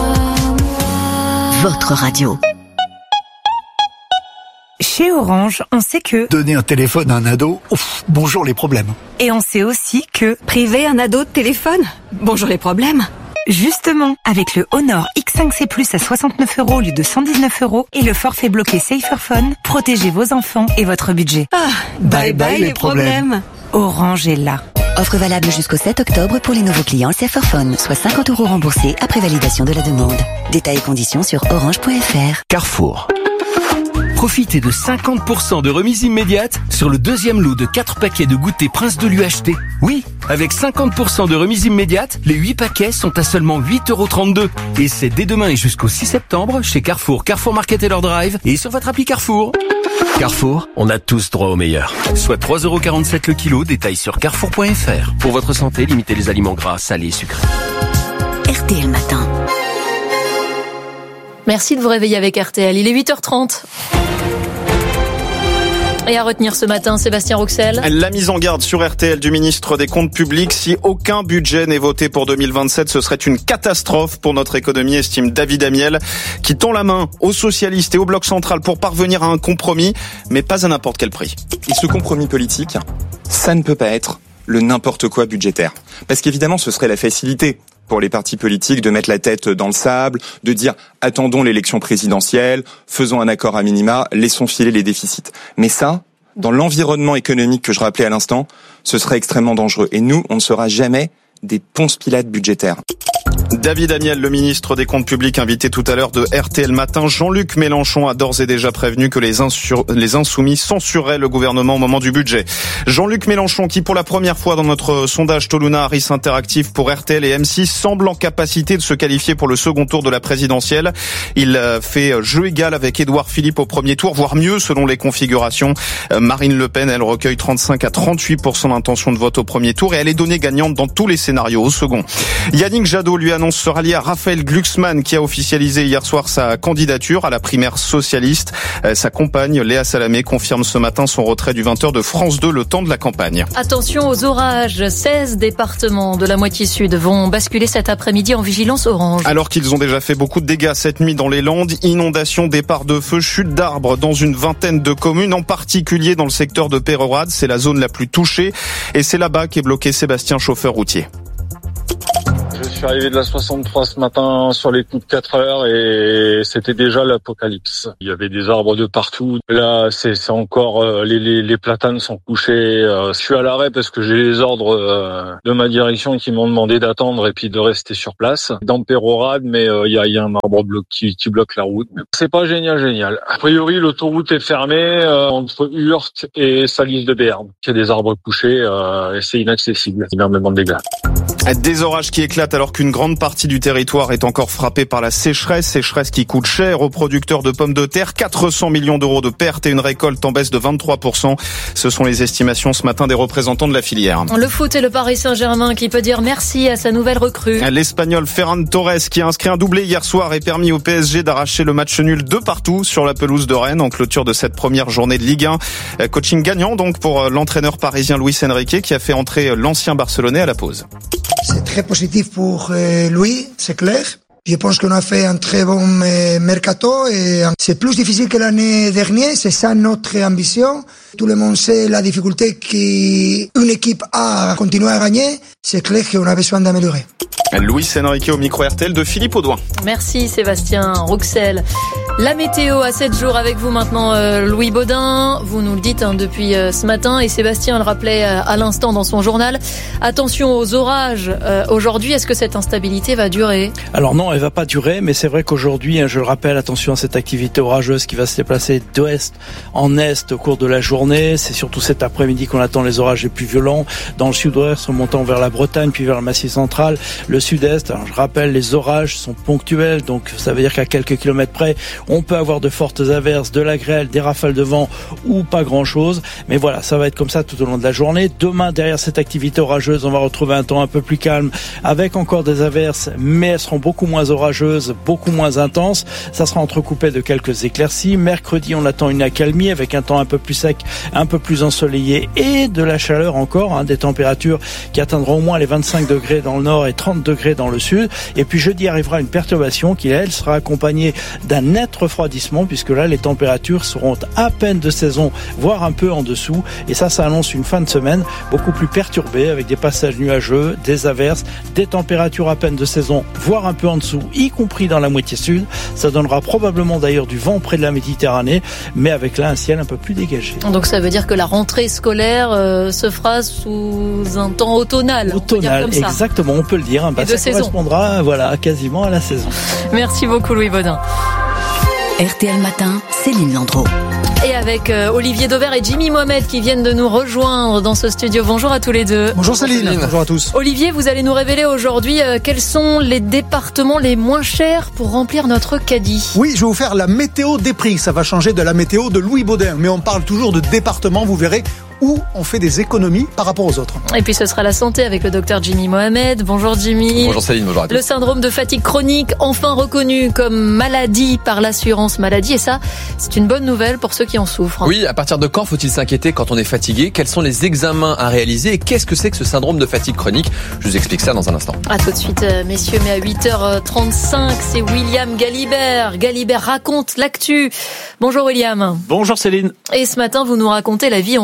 votre radio.
Chez Orange, on sait que
donner un téléphone à un ado, bonjour les problèmes.
Et on sait aussi que priver un ado de téléphone, bonjour les problèmes. Justement, avec le Honor X5C Plus à 69 € au lieu de 119 € et le forfait bloqué Saferphone, protégez vos enfants et votre budget.
Bye bye les problèmes.
Orange est là.
Offre valable jusqu'au 7 octobre pour les nouveaux clients Saferphone, soit 50 € remboursés après validation de la demande. Détails et conditions sur orange.fr.
Carrefour.
Profitez de 50% de remise immédiate sur le deuxième lot de 4 paquets de goûter Prince de l'UHT. Oui, avec 50% de remise immédiate, les 8 paquets sont à seulement 8,32 €. Et c'est dès demain et jusqu'au 6 septembre chez Carrefour, Carrefour Market et leur drive et sur votre appli Carrefour.
Carrefour, on a tous droit au meilleur.
Soit 3,47 € le kilo, détail sur carrefour.fr. Pour votre santé, limitez les aliments gras, salés et sucrés.
RTL Matin.
Merci de vous réveiller avec RTL. Il est 8h30. Et à retenir ce matin, Sébastien Rouxel.
La mise en garde sur RTL du ministre des Comptes Publics. Si aucun budget n'est voté pour 2027, ce serait une catastrophe pour notre économie, estime David Amiel, qui tend la main aux socialistes et au bloc central pour parvenir à un compromis, mais pas à n'importe quel prix.
Et ce compromis politique, ça ne peut pas être le n'importe quoi budgétaire. Parce qu'évidemment, ce serait la facilité. pour les partis politiques de mettre la tête dans le sable, de dire attendons l'élection présidentielle, faisons un accord à minima, laissons filer les déficits. Mais ça, dans l'environnement économique que je rappelais à l'instant, ce serait extrêmement dangereux. Et nous, on ne sera jamais des Ponce-Pilate budgétaires.
David Amiel, le ministre des Comptes publics, invité tout à l'heure de RTL Matin. Jean-Luc Mélenchon a d'ores et déjà prévenu que les Insoumis censureraient le gouvernement au moment du budget. Jean-Luc Mélenchon, qui pour la première fois dans notre sondage Toluna Harris Interactive pour RTL et M6, semble en capacité de se qualifier pour le second tour de la présidentielle. Il fait jeu égal avec Édouard Philippe au premier tour, voire mieux selon les configurations. Marine Le Pen, elle recueille 35 à 38% d'intention de vote au premier tour et elle est donnée gagnante dans tous les scénarios au second. Yannick Jadot lui annonce se rallier à Raphaël Glucksmann qui a officialisé hier soir sa candidature à la primaire socialiste. Sa compagne Léa Salamé confirme ce matin son retrait du 20h de France 2 le temps de la campagne.
Attention aux orages, 16 départements de la moitié sud vont basculer cet après-midi en vigilance orange.
Alors qu'ils ont déjà fait beaucoup de dégâts cette nuit dans les Landes, inondations, départs de feu, chutes d'arbres dans une vingtaine de communes, en particulier dans le secteur de Peyrehorade. C'est la zone la plus touchée et c'est là-bas qu'est bloqué Sébastien, chauffeur routier.
Je suis arrivé de la 63 ce matin sur les coups de 4 heures et c'était déjà l'apocalypse. Il y avait des arbres de partout. Là, c'est encore les platanes sont couchés. Je suis à l'arrêt parce que j'ai les ordres de ma direction qui m'ont demandé d'attendre et puis de rester sur place dans Peyrehorade, mais il y a un arbre qui bloque la route. C'est pas génial. A priori, l'autoroute est fermée entre Hurte et Salis de Béarn. Il y a des arbres couchés et c'est inaccessible. Énormément de dégâts.
Des orages qui éclatent alors qu'une grande partie du territoire est encore frappée par la sécheresse qui coûte cher aux producteurs de pommes de terre. 400 millions d'euros de pertes et une récolte en baisse de 23%. Ce sont les estimations ce matin des représentants de la filière.
Le foot et le Paris Saint-Germain qui peut dire merci à sa nouvelle recrue.
L'Espagnol Ferran Torres qui a inscrit un doublé hier soir et permis au PSG d'arracher le match nul 2-2 sur la pelouse de Rennes en clôture de cette première journée de Ligue 1. Coaching gagnant donc pour l'entraîneur parisien Luis Enrique qui a fait entrer l'ancien Barcelonais à la pause.
C'est très positif pour lui, c'est clair. Je pense qu'on a fait un très bon mercato et c'est plus difficile que l'année dernière, c'est ça notre ambition. Tout le monde sait la difficulté qu'une équipe a à continuer à gagner, c'est clair qu'on a besoin d'améliorer.
Luis Enrique au micro RTL de Philippe Audouin.
Merci Sébastien Rouxel. La météo à 7 jours avec vous maintenant, Louis Baudin. Vous nous le dites depuis ce matin et Sébastien le rappelait à l'instant dans son journal. Attention aux orages aujourd'hui. Est-ce que cette instabilité va durer ?
Alors non, elle va pas durer, mais c'est vrai qu'aujourd'hui, je le rappelle, attention à cette activité orageuse qui va se déplacer d'ouest en est au cours de la journée. C'est surtout cet après-midi qu'on attend les orages les plus violents. Dans le sud-ouest, remontant vers la Bretagne, puis vers le Massif central, le sud-est. Alors je rappelle, les orages sont ponctuels, donc ça veut dire qu'à quelques kilomètres près, on peut avoir de fortes averses, de la grêle, des rafales de vent ou pas grand-chose. Mais voilà, ça va être comme ça tout au long de la journée. Demain, derrière cette activité orageuse, on va retrouver un temps un peu plus calme, avec encore des averses, mais elles seront beaucoup moins orageuses, beaucoup moins intenses. Ça sera entrecoupé de quelques éclaircies. Mercredi, on attend une accalmie avec un temps un peu plus sec, un peu plus ensoleillé et de la chaleur encore, des températures qui atteindront au moins les 25 degrés dans le nord et 30 degrés dans le sud. Et puis jeudi arrivera une perturbation qui, elle, sera accompagnée d'un net refroidissement, puisque là, les températures seront à peine de saison, voire un peu en dessous. Et ça annonce une fin de semaine beaucoup plus perturbée, avec des passages nuageux, des averses, des températures à peine de saison, voire un peu en dessous, y compris dans la moitié sud. Ça donnera probablement d'ailleurs du vent près de la Méditerranée, mais avec là un ciel un peu plus dégagé.
Donc ça veut dire que la rentrée scolaire se fera sous un temps automnal.
Automnal,
comme ça.
Exactement, on peut le dire.
Et de
ça
saison.
Correspondra quasiment à la saison.
Merci beaucoup Louis Baudin.
RTL Matin, Céline Landreau.
Et avec Olivier Dauvert et Jimmy Mohamed qui viennent de nous rejoindre dans ce studio. Bonjour à tous les deux.
Bonjour Céline. Bonjour à tous.
Olivier, vous allez nous révéler aujourd'hui quels sont les départements les moins chers pour remplir notre caddie.
Oui, je vais vous faire la météo des prix. Ça va changer de la météo de Louis Baudin. Mais on parle toujours de départements, vous verrez, où on fait des économies par rapport aux autres.
Et puis ce sera la santé avec le docteur Jimmy Mohamed. Bonjour Jimmy.
Bonjour Céline, bonjour à tous.
Le syndrome de fatigue chronique, enfin reconnu comme maladie par l'assurance maladie. Et ça, c'est une bonne nouvelle pour ceux qui en souffrent.
Oui, à partir de quand faut-il s'inquiéter quand on est fatigué ? Quels sont les examens à réaliser ? Et qu'est-ce que c'est que ce syndrome de fatigue chronique ? Je vous explique ça dans un instant.
À tout de suite, messieurs. Mais à 8h35, c'est William Galibert. Galibert raconte l'actu. Bonjour William.
Bonjour Céline.
Et ce matin, vous nous racontez la vie en Suisse du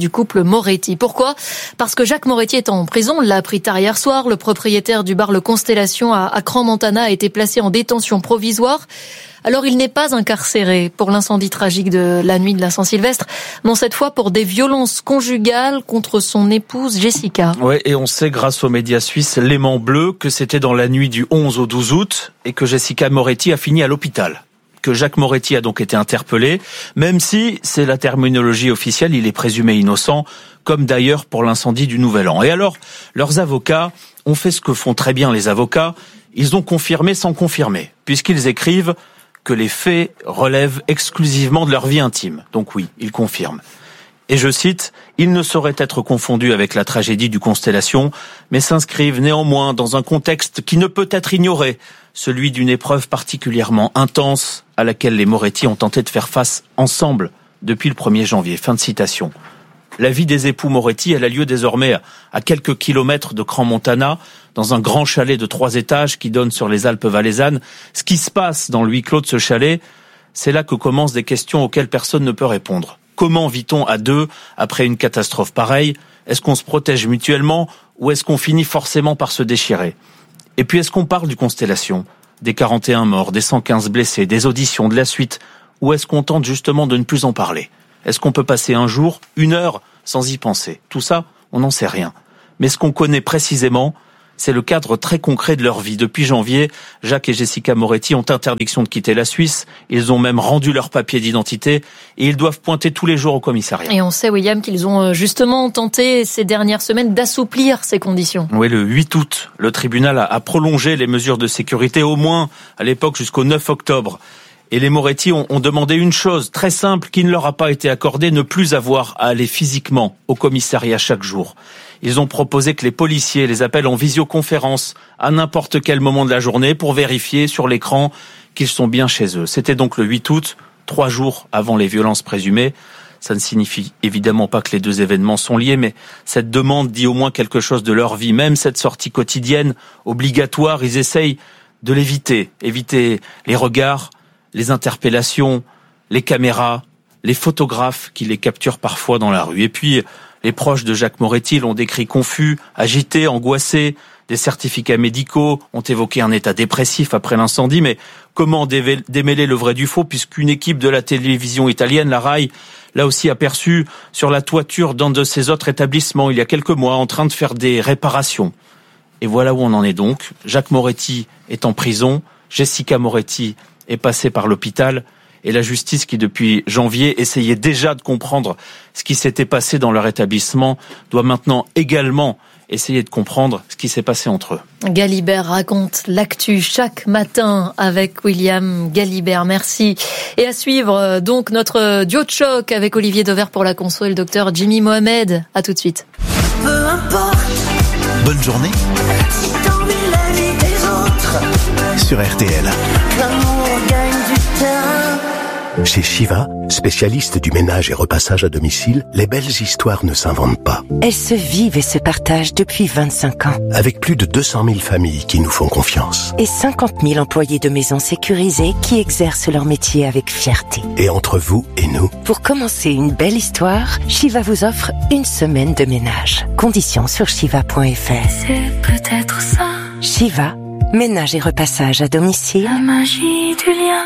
du couple Moretti. Pourquoi ? Parce que Jacques Moretti est en prison, on l'a appris tard hier soir. Le propriétaire du bar Le Constellation à Crans-Montana a été placé en détention provisoire. Alors il n'est pas incarcéré pour l'incendie tragique de la nuit de la Saint-Sylvestre, non cette fois pour des violences conjugales contre son épouse Jessica.
Ouais, et on sait grâce aux médias suisses Léman Bleu que c'était dans la nuit du 11 au 12 août et que Jessica Moretti a fini à l'hôpital. Que Jacques Moretti a donc été interpellé, même si, c'est la terminologie officielle, il est présumé innocent, comme d'ailleurs pour l'incendie du Nouvel An. Et alors, leurs avocats ont fait ce que font très bien les avocats, ils ont confirmé sans confirmer, puisqu'ils écrivent que les faits relèvent exclusivement de leur vie intime. Donc oui, ils confirment. Et je cite, « Ils ne sauraient être confondus avec la tragédie du Constellation, mais s'inscrivent néanmoins dans un contexte qui ne peut être ignoré, celui d'une épreuve particulièrement intense à laquelle les Moretti ont tenté de faire face ensemble depuis le 1er janvier. » Fin de citation. La vie des époux Moretti, elle a lieu désormais à quelques kilomètres de Crans-Montana, dans un grand chalet de 3 étages qui donne sur les Alpes valaisannes. Ce qui se passe dans le huis clos de ce chalet, c'est là que commencent des questions auxquelles personne ne peut répondre. Comment vit-on à deux après une catastrophe pareille ? Est-ce qu'on se protège mutuellement ou est-ce qu'on finit forcément par se déchirer ? Et puis est-ce qu'on parle du Constellation, des 41 morts, des 115 blessés, des auditions, de la suite ? Ou est-ce qu'on tente justement de ne plus en parler ? Est-ce qu'on peut passer un jour, une heure, sans y penser ? Tout ça, on n'en sait rien. Mais ce qu'on connaît précisément, c'est le cadre très concret de leur vie. Depuis janvier, Jacques et Jessica Moretti ont interdiction de quitter la Suisse. Ils ont même rendu leur papier d'identité et ils doivent pointer tous les jours au commissariat.
Et on sait, William, qu'ils ont justement tenté ces dernières semaines d'assouplir ces conditions.
Oui, le 8 août, le tribunal a prolongé les mesures de sécurité au moins, à l'époque, jusqu'au 9 octobre. Et les Moretti ont demandé une chose très simple qui ne leur a pas été accordée, ne plus avoir à aller physiquement au commissariat chaque jour. Ils ont proposé que les policiers les appellent en visioconférence à n'importe quel moment de la journée pour vérifier sur l'écran qu'ils sont bien chez eux. C'était donc le 8 août, 3 jours avant les violences présumées. Ça ne signifie évidemment pas que les deux événements sont liés, mais cette demande dit au moins quelque chose de leur vie. Même cette sortie quotidienne, obligatoire, ils essayent de l'éviter. Éviter les regards, les interpellations, les caméras, les photographes qui les capturent parfois dans la rue. Et puis, les proches de Jacques Moretti l'ont décrit confus, agité, angoissé. Des certificats médicaux ont évoqué un état dépressif après l'incendie. Mais comment démêler le vrai du faux, puisqu'une équipe de la télévision italienne, la Rai, l'a aussi aperçu sur la toiture d'un de ses autres établissements il y a quelques mois, en train de faire des réparations. Et voilà où on en est donc. Jacques Moretti est en prison, Jessica Moretti est passée par l'hôpital, et la justice qui, depuis janvier, essayait déjà de comprendre ce qui s'était passé dans leur établissement, doit maintenant également essayer de comprendre ce qui s'est passé entre eux.
Galibert raconte l'actu chaque matin avec William Galibert. Merci. Et à suivre, donc, notre duo de choc avec Olivier Dauvert pour la conso et le docteur Jimmy Mohamed. À tout de suite.
Peu importe.
Bonne journée.
Si t'envies la vie des autres.
Sur RTL.
L'amour gagne du terrain.
Chez Shiva, spécialiste du ménage et repassage à domicile, les belles histoires ne s'inventent pas.
Elles se vivent et se partagent depuis 25 ans.
Avec plus de 200 000 familles qui nous font confiance.
Et 50 000 employés de maisons sécurisées qui exercent leur métier avec fierté.
Et entre vous et nous,
pour commencer une belle histoire, Shiva vous offre une semaine de ménage. Conditions sur shiva.fr.
C'est peut-être ça.
Shiva, ménage et repassage à domicile.
La magie du lien.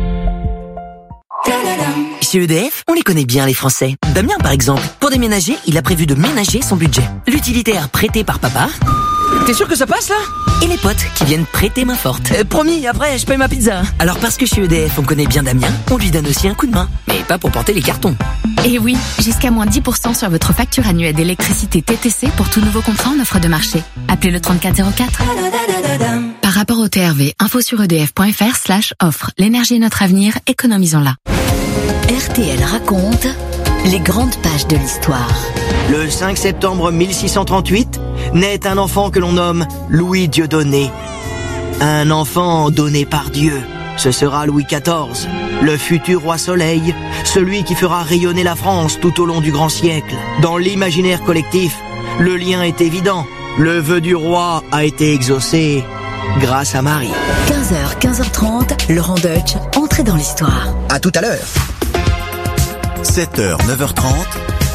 Chez EDF, on les connaît bien les Français. Damien par exemple, pour déménager, il a prévu de ménager son budget. L'utilitaire prêté par papa.
T'es sûr que ça passe là ?
Et les potes qui viennent prêter main forte.
Promis, après je paye ma pizza.
Alors parce que chez EDF on connaît bien Damien, on lui donne aussi un coup de main. Mais pas pour porter les cartons.
Et oui, jusqu'à moins 10% sur votre facture annuelle d'électricité TTC pour tout nouveau contrat en offre de marché. Appelez le 3404. Par rapport au TRV, info sur edf.fr/offre. L'énergie est notre avenir, économisons-la.
RTL raconte les grandes pages de l'histoire.
Le 5 septembre 1638, naît un enfant que l'on nomme Louis Dieudonné. Un enfant donné par Dieu. Ce sera Louis XIV, le futur roi Soleil, celui qui fera rayonner la France tout au long du grand siècle. Dans l'imaginaire collectif, le lien est évident. Le vœu du roi a été exaucé grâce à Marie.
15h, 15h30, Laurent Deutsch, entrée dans l'histoire.
À tout à l'heure.
7h, 9h30,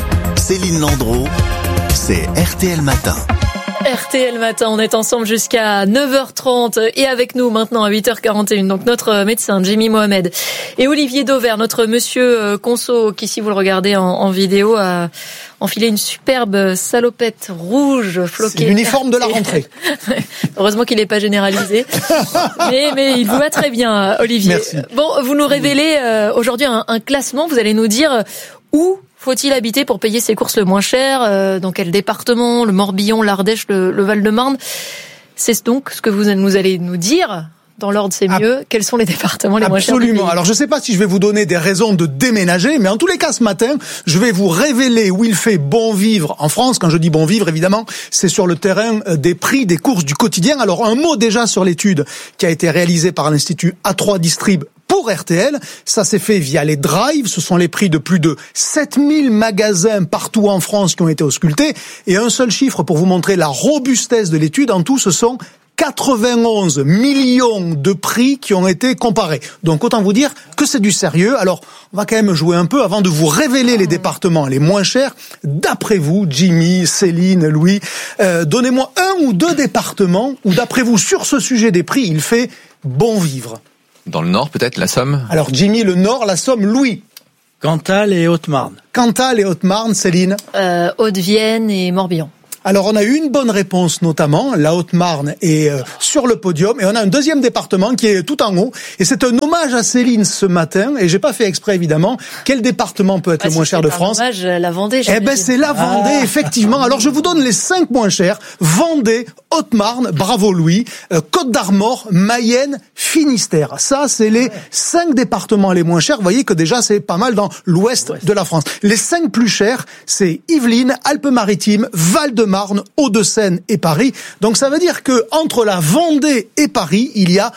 Céline Landreau, c'est RTL Matin.
RTL Matin, on est ensemble jusqu'à 9h30 et avec nous maintenant à 8h41, donc notre médecin Jimmy Mohamed et Olivier Dauvert, notre monsieur Conso qui, si vous le regardez en vidéo, a enfilé une superbe salopette rouge floquée.
C'est l'uniforme de la rentrée.
Heureusement qu'il n'est pas généralisé. mais il vous va très bien, Olivier.
Merci.
Bon, vous nous révélez aujourd'hui un classement, vous allez nous dire où faut-il habiter pour payer ses courses le moins cher, dans quel département, le Morbihan, l'Ardèche, le Val-de-Marne. C'est donc ce que vous allez nous dire. Dans l'ordre, c'est mieux. Quels sont les départements les moins chers du pays ?
Absolument. Alors, je ne sais pas si je vais vous donner des raisons de déménager, mais en tous les cas, ce matin, je vais vous révéler où il fait bon vivre en France. Quand je dis bon vivre, évidemment, c'est sur le terrain des prix des courses du quotidien. Alors, un mot déjà sur l'étude qui a été réalisée par l'Institut A3 Distrib pour RTL. Ça s'est fait via les drives. Ce sont les prix de plus de 7000 magasins partout en France qui ont été auscultés. Et un seul chiffre pour vous montrer la robustesse de l'étude. En tout, ce sont 91 millions de prix qui ont été comparés. Donc autant vous dire que c'est du sérieux. Alors on va quand même jouer un peu avant de vous révéler les départements les moins chers. D'après vous, Jimmy, Céline, Louis, donnez-moi un ou deux départements où d'après vous, sur ce sujet des prix, il fait bon vivre.
Dans le Nord, peut-être, la Somme.
Alors Jimmy, le Nord, la Somme, Louis.
Cantal et Haute-Marne.
Cantal et Haute-Marne, Céline.
Haute-Vienne et Morbihan.
Alors, on a eu une bonne réponse, notamment. La Haute-Marne est sur le podium. Et on a un deuxième département qui est tout en haut. Et c'est un hommage à Céline ce matin. Et j'ai pas fait exprès, évidemment. Quel département peut être le moins cher de France ?
Hommage, la Vendée.
Eh ben, c'est la Vendée, effectivement. Alors, je vous donne les 5 moins chers. Vendée, Haute-Marne, bravo Louis, Côte d'Armor, Mayenne, Finistère. Ça, c'est les 5 départements les moins chers. Vous voyez que déjà, c'est pas mal dans l'ouest de la France. Les 5 plus chers, c'est Yvelines, Alpes-Maritimes, Val-de-Marne, Hauts-de-Seine et Paris. Donc ça veut dire que entre la Vendée et Paris, il y a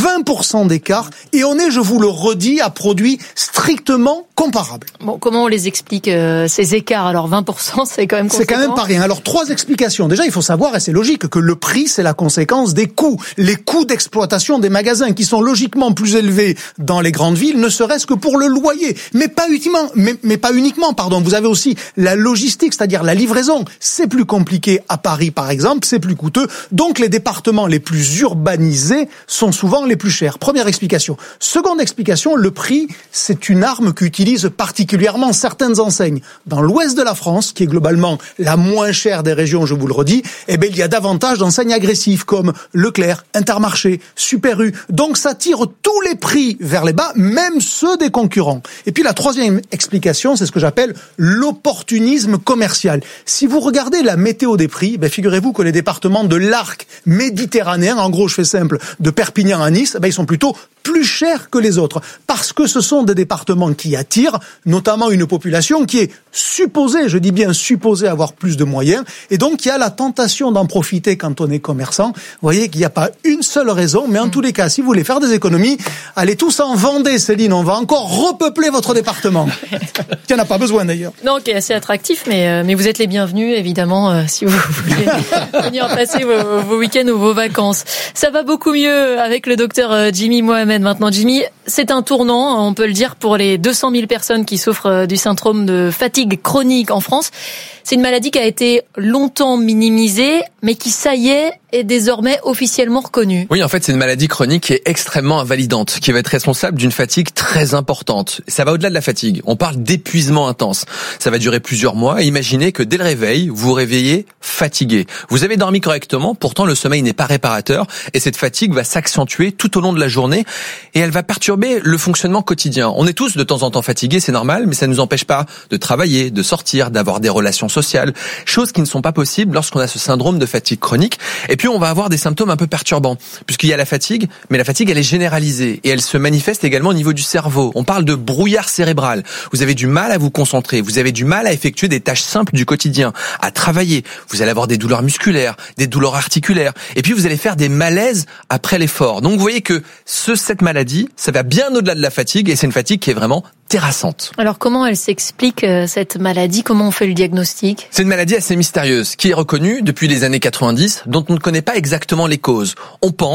20% d'écart et on est, je vous le redis, à produits strictement comparables.
Bon, comment on les explique ces écarts ? Alors 20%, c'est quand même conséquent.
C'est quand même pas rien. Alors 3 explications. Déjà, il faut savoir, et c'est logique, que le prix, c'est la conséquence des coûts. Les coûts d'exploitation des magasins qui sont logiquement plus élevés dans les grandes villes, ne serait-ce que pour le loyer. Mais pas uniquement, pardon. Vous avez aussi la logistique, c'est-à-dire la livraison. C'est plus compliqué à Paris, par exemple, c'est plus coûteux. Donc, les départements les plus urbanisés sont souvent les plus chers. Première explication. Seconde explication, le prix, c'est une arme qu'utilisent particulièrement certaines enseignes. Dans l'ouest de la France, qui est globalement la moins chère des régions, je vous le redis, eh ben, il y a davantage d'enseignes agressives comme Leclerc, Intermarché, Super U. Donc, ça tire tous les prix vers les bas, même ceux des concurrents. Et puis, la troisième explication, c'est ce que j'appelle l'opportunisme commercial. Si vous regardez la météo des prix, ben figurez-vous que les départements de l'arc méditerranéen, en gros je fais simple, de Perpignan à Nice, ben ils sont plutôt plus chers que les autres, parce que ce sont des départements qui attirent notamment une population qui est supposée, je dis bien supposée, avoir plus de moyens, et donc il y a la tentation d'en profiter quand on est commerçant. Vous voyez qu'il n'y a pas une seule raison, mais en tous les cas, si vous voulez faire des économies, allez tous en Vendée, Céline, on va encore repeupler votre département. Il n'y en a pas besoin d'ailleurs.
Non, qui est assez attractif, mais vous êtes les bienvenus, évidemment, si vous voulez venir passer vos week-ends ou vos vacances. Ça va beaucoup mieux avec le docteur Jimmy Mohamed. Maintenant, Jimmy, c'est un tournant, on peut le dire, pour les 200 000 personnes qui souffrent du syndrome de fatigue chronique en France. C'est une maladie qui a été longtemps minimisée, mais qui, ça y est désormais officiellement reconnue.
Oui, en fait, c'est une maladie chronique qui est extrêmement invalidante, qui va être responsable d'une fatigue très importante. Ça va au-delà de la fatigue. On parle d'épuisement intense. Ça va durer plusieurs mois. Imaginez que dès le réveil, vous vous réveillez fatigué. Vous avez dormi correctement, pourtant le sommeil n'est pas réparateur et cette fatigue va s'accentuer tout au long de la journée et elle va perturber le fonctionnement quotidien. On est tous de temps en temps fatigués, c'est normal, mais ça ne nous empêche pas de travailler, de sortir, d'avoir des relations sociales, choses qui ne sont pas possibles lorsqu'on a ce syndrome de fatigue chronique. Et puis on va avoir des symptômes un peu perturbants, puisqu'il y a la fatigue, mais la fatigue elle est généralisée et elle se manifeste également au niveau du cerveau. On parle de brouillard cérébral. Vous avez du mal à vous concentrer, vous avez du mal à effectuer des tâches simples du quotidien, à travailler. Vous allez avoir des douleurs musculaires, des douleurs articulaires, et puis vous allez faire des malaises après l'effort. Donc vous voyez que cette maladie, ça va bien au-delà de la fatigue et c'est une fatigue qui est vraiment terrassante.
Alors comment elle s'explique cette maladie ? Comment on fait le diagnostic ?
C'est une maladie assez mystérieuse qui est reconnue depuis les années 90 dont on ne connaît pas exactement les causes. On pense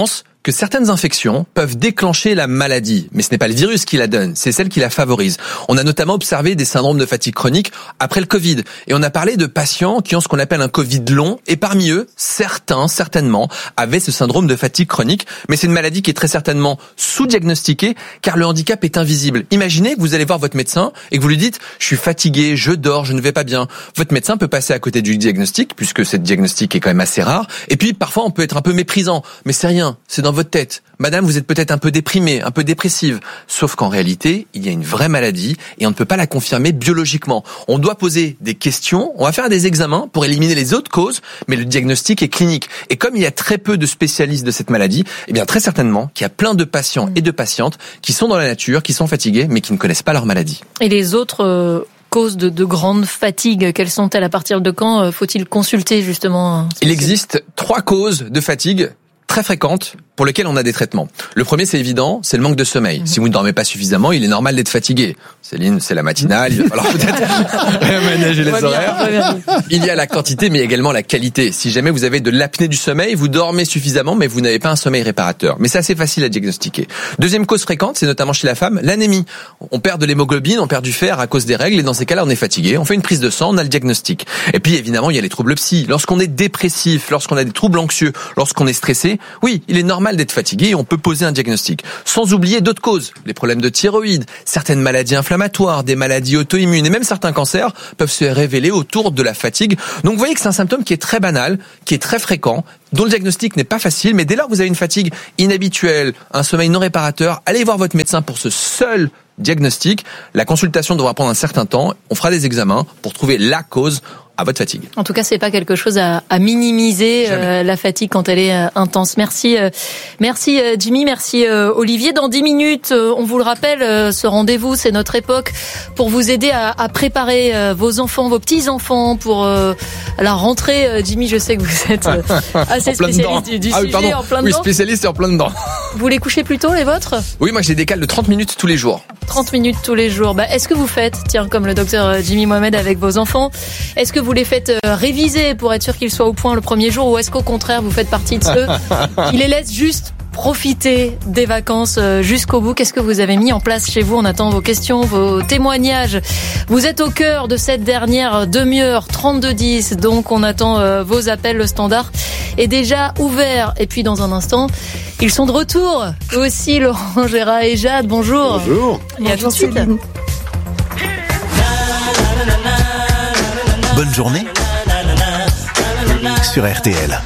que certaines infections peuvent déclencher la maladie, mais ce n'est pas le virus qui la donne, c'est celle qui la favorise. On a notamment observé des syndromes de fatigue chronique après le Covid, et on a parlé de patients qui ont ce qu'on appelle un Covid long, et parmi eux, certainement, avaient ce syndrome de fatigue chronique, mais c'est une maladie qui est très certainement sous-diagnostiquée, car le handicap est invisible. Imaginez que vous allez voir votre médecin et que vous lui dites « je suis fatigué, je dors, je ne vais pas bien ». Votre médecin peut passer à côté du diagnostic, puisque cette diagnostic est quand même assez rare, et puis parfois on peut être un peu méprisant, mais c'est rien, c'est dans votre tête. Madame, vous êtes peut-être un peu déprimée, un peu dépressive. Sauf qu'en réalité, il y a une vraie maladie et on ne peut pas la confirmer biologiquement. On doit poser des questions, on va faire des examens pour éliminer les autres causes, mais le diagnostic est clinique. Et comme il y a très peu de spécialistes de cette maladie, eh bien très certainement qu'il y a plein de patients et de patientes qui sont dans la nature, qui sont fatigués, mais qui ne connaissent pas leur maladie.
Et les autres causes de grande fatigue, quelles sont-elles? À partir de quand faut-il consulter justement?
Il existe 3 causes de fatigue très fréquentes pour lesquelles on a des traitements. Le premier, c'est évident, c'est le manque de sommeil. Si vous ne dormez pas suffisamment, il est normal d'être fatigué. Céline, c'est la matinale, il va falloir peut-être réaménager les horaires. Il y a la quantité, mais également la qualité. Si jamais vous avez de l'apnée du sommeil, vous dormez suffisamment, mais vous n'avez pas un sommeil réparateur. Mais c'est assez facile à diagnostiquer. Deuxième cause fréquente, c'est notamment chez la femme, l'anémie. On perd de l'hémoglobine, on perd du fer à cause des règles, et dans ces cas-là, on est fatigué. On fait une prise de sang, on a le diagnostic. Et puis, évidemment, il y a les troubles psy. Lorsqu'on est dépressif, lorsqu'on a des troubles anxieux, lorsqu'on est stressé, oui, il est normal d'être fatigué et on peut poser un diagnostic. Sans oublier d'autres causes, les problèmes de thyroïde, certaines maladies inflammatoires, des maladies auto-immunes et même certains cancers peuvent se révéler autour de la fatigue. Donc vous voyez que c'est un symptôme qui est très banal, qui est très fréquent, dont le diagnostic n'est pas facile, mais dès lors que vous avez une fatigue inhabituelle, un sommeil non réparateur, allez voir votre médecin pour ce seul diagnostic. La consultation devra prendre un certain temps, on fera des examens pour trouver la cause à votre fatigue.
En tout cas, c'est pas quelque chose à minimiser, la fatigue quand elle est intense. Merci Jimmy, merci Olivier. Dans 10 minutes, on vous le rappelle, ce rendez-vous, c'est notre époque pour vous aider à préparer vos enfants, vos petits-enfants pour la rentrée. Jimmy, je sais que vous êtes assez spécialiste du sujet, en plein dedans.
Oui, spécialiste et en plein dedans.
Vous les couchez plus tôt, les vôtres?
Oui, moi je les décale de 30 minutes tous les jours.
30 minutes tous les jours. Est-ce que vous faites, tiens, comme le docteur Jimmy Mohamed avec vos enfants, est-ce que vous les faites réviser pour être sûr qu'ils soient au point le premier jour, ou est-ce qu'au contraire vous faites partie de ceux qui les laissent juste profiter des vacances jusqu'au bout? Qu'est-ce que vous avez mis en place chez vous? On attend vos questions, vos témoignages. Vous êtes au cœur de cette dernière demi-heure, 32-10, donc on attend vos appels. Le standard est déjà ouvert. Et puis dans un instant, ils sont de retour aussi, Laurent Gérard et Jade. Bonjour.
Bonjour.
Et à tout de suite.
Bonne journée sur RTL.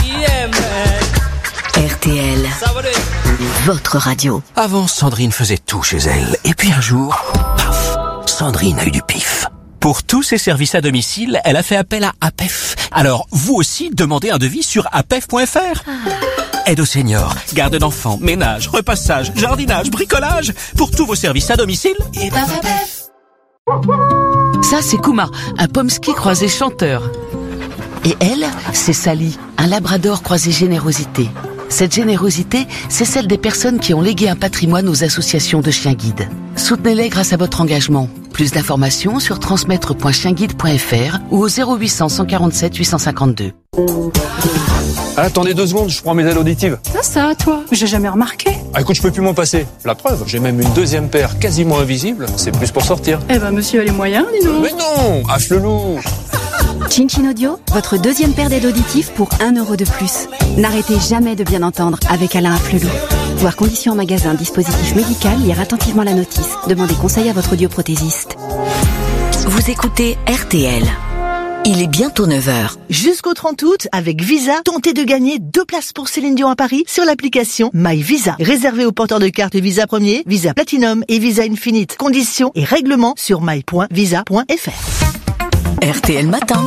RTL, votre radio.
Avant, Sandrine faisait tout chez elle. Et puis un jour, paf, Sandrine a eu du pif. Pour tous ses services à domicile, elle a fait appel à APEF. Alors, vous aussi, demandez un devis sur apef.fr. Aide aux seniors, garde d'enfants, ménage, repassage, jardinage, bricolage. Pour tous vos services à domicile, et ben APEF.
Ça, c'est Kumar, un pomsky croisé chanteur. Et elle, c'est Sally, un labrador croisé générosité. Cette générosité, c'est celle des personnes qui ont légué un patrimoine aux associations de chiens guides. Soutenez-les grâce à votre engagement. Plus d'informations sur transmettre.chienguide.fr ou au 0800 147 852.
Attendez 2 secondes, je prends mes aides auditives.
Ça, toi, j'ai jamais remarqué.
Ah, écoute, je peux plus m'en passer. La preuve, j'ai même une deuxième paire quasiment invisible. C'est plus pour sortir.
Eh ben, monsieur a les moyens, dis donc.
Mais non, hache le loup.
Chin Audio, votre deuxième paire d'aides auditives pour 1 € de plus. N'arrêtez jamais de bien entendre avec Alain Afflelou. Voir conditions en magasin, dispositif médical, lire attentivement la notice. Demandez conseil à votre audioprothésiste.
Vous écoutez RTL. Il est bientôt 9h.
Jusqu'au 30 août, avec Visa, tentez de gagner 2 places pour Céline Dion à Paris sur l'application My Visa. Réservée aux porteurs de cartes Visa Premier, Visa Platinum et Visa Infinite. Conditions et règlements sur my.visa.fr.
RTL Matin.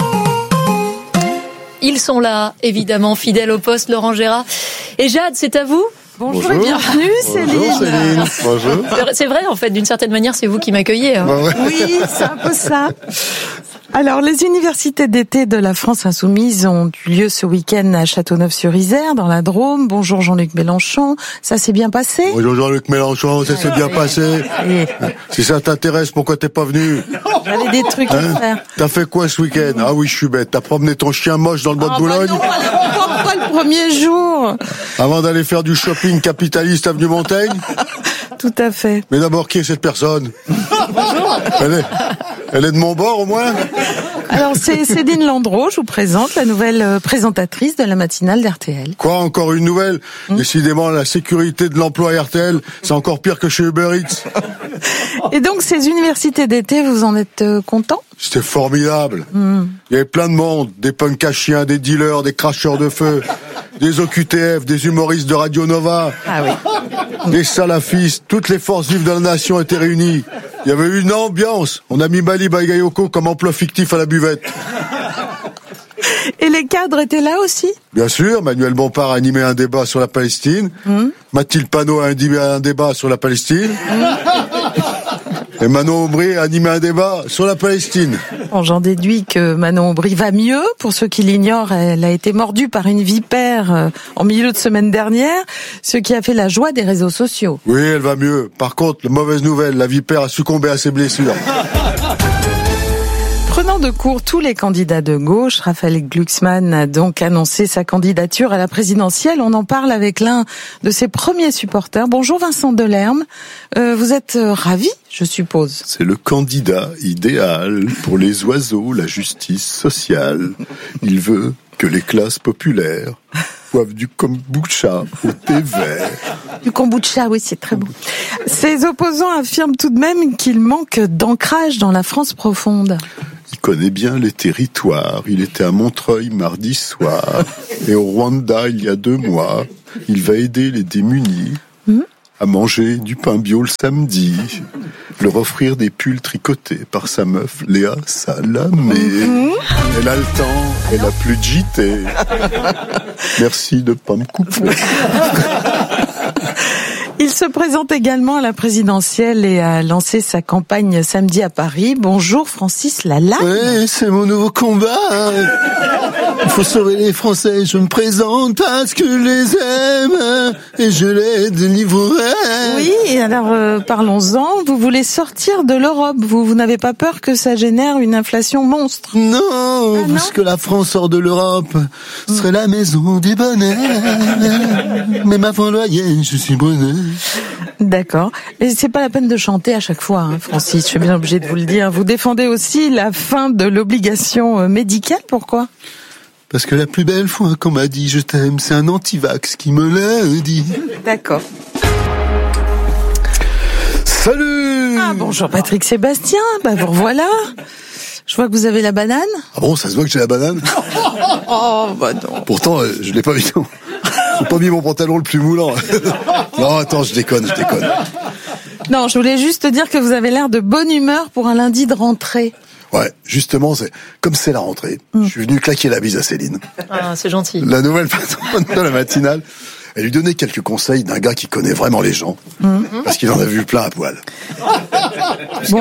Ils sont là, évidemment, fidèles au poste, Laurent Gérard. Et Jade, c'est à vous.
Bonjour et bienvenue, Céline.
Bonjour Céline. Bonjour.
C'est vrai, en fait, d'une certaine manière, c'est vous qui m'accueillez. Hein.
Ouais.
Oui, c'est un peu ça.
Alors, les universités d'été de la France Insoumise ont eu lieu ce week-end à Châteauneuf-sur-Isère, dans la Drôme. Bonjour Jean-Luc Mélenchon, ça s'est bien passé?
Bonjour Jean-Luc Mélenchon, ça s'est bien passé. Si ça t'intéresse, pourquoi t'es pas venu?
J'avais des trucs à faire.
T'as fait quoi ce week-end? Ah oui, je suis bête. T'as promené ton chien moche dans le bois de Boulogne?
Non, pas le premier jour.
Avant d'aller faire du shopping capitaliste avenue Montaigne?
Tout à fait.
Mais d'abord, qui est cette personne? Elle est de mon bord, au moins?
Alors, c'est Céline Landreau, je vous présente, la nouvelle présentatrice de la matinale d'RTL.
Quoi, encore une nouvelle? Décidément, la sécurité de l'emploi à RTL, c'est encore pire que chez Uber Eats.
Et donc, ces universités d'été, vous en êtes content?
C'était formidable. Il y avait plein de monde, des punks à chiens, des dealers, des cracheurs de feu, des OQTF, des humoristes de Radio Nova, des salafistes, toutes les forces vives de la nation étaient réunies. Il y avait une ambiance. On a mis Mali Bagayoko comme emploi fictif à la buvette.
Et les cadres étaient là aussi?
Bien sûr, Manuel Bompard a animé un débat sur la Palestine. Mathilde Panot a animé un débat sur la Palestine. Et Manon Aubry a animé un débat sur la Palestine.
Bon, j'en déduis que Manon Aubry va mieux. Pour ceux qui l'ignorent, elle a été mordue par une vipère en milieu de semaine dernière, ce qui a fait la joie des réseaux sociaux.
Oui, elle va mieux. Par contre, la mauvaise nouvelle, la vipère a succombé à ses blessures.
Prenant de court tous les candidats de gauche, Raphaël Glucksmann a donc annoncé sa candidature à la présidentielle. On en parle avec l'un de ses premiers supporters. Bonjour Vincent Delerme, vous êtes ravi, je suppose.
C'est le candidat idéal pour les oiseaux, la justice sociale. Il veut que les classes populaires boivent du kombucha au thé vert.
Du kombucha, oui, c'est très bon. Ses opposants affirment tout de même qu'il manque d'ancrage dans la France profonde.
Il connaît bien les territoires. Il était à Montreuil mardi soir et au Rwanda il y a 2 mois. Il va aider les démunis à manger du pain bio le samedi, leur offrir des pulls tricotés par sa meuf Léa Salamé. Elle a le temps, elle a plus de JT. Merci de pas me couper.
Il se présente également à la présidentielle et a lancé sa campagne samedi à Paris. Bonjour Francis Lalanne.
Oui, c'est mon nouveau combat. Il faut sauver les Français. Je me présente parce que je les aime et je les délivrerai.
Oui, et alors parlons-en. Vous voulez sortir de l'Europe. Vous n'avez pas peur que ça génère une inflation monstre?
Non, parce que la France sort de l'Europe. Ce serait la maison des bonheurs. Mais ma foi loyer, je suis bonheur.
D'accord. Et c'est pas la peine de chanter à chaque fois, hein, Francis. Je suis bien obligée de vous le dire. Vous défendez aussi la fin de l'obligation médicale. Pourquoi?
Parce que la plus belle fois qu'on m'a dit je t'aime, c'est un anti-vax qui me l'a dit.
D'accord.
Salut!
Ah, bonjour Patrick Sébastien. Bah, vous revoilà. Je vois que vous avez la banane.
Ah bon, ça se voit que j'ai la banane?
Oh, bah non.
Pourtant, je l'ai pas mis. J'ai pas mis mon pantalon le plus moulant. Non, attends, je déconne.
Non, je voulais juste dire que vous avez l'air de bonne humeur pour un lundi de rentrée.
Ouais, justement, comme c'est la rentrée, je suis venu claquer la bise à Céline.
Ah, c'est gentil.
La nouvelle patronne de la matinale. Elle lui donnait quelques conseils d'un gars qui connaît vraiment les gens. Parce qu'il en a vu plein à poil.
Bon.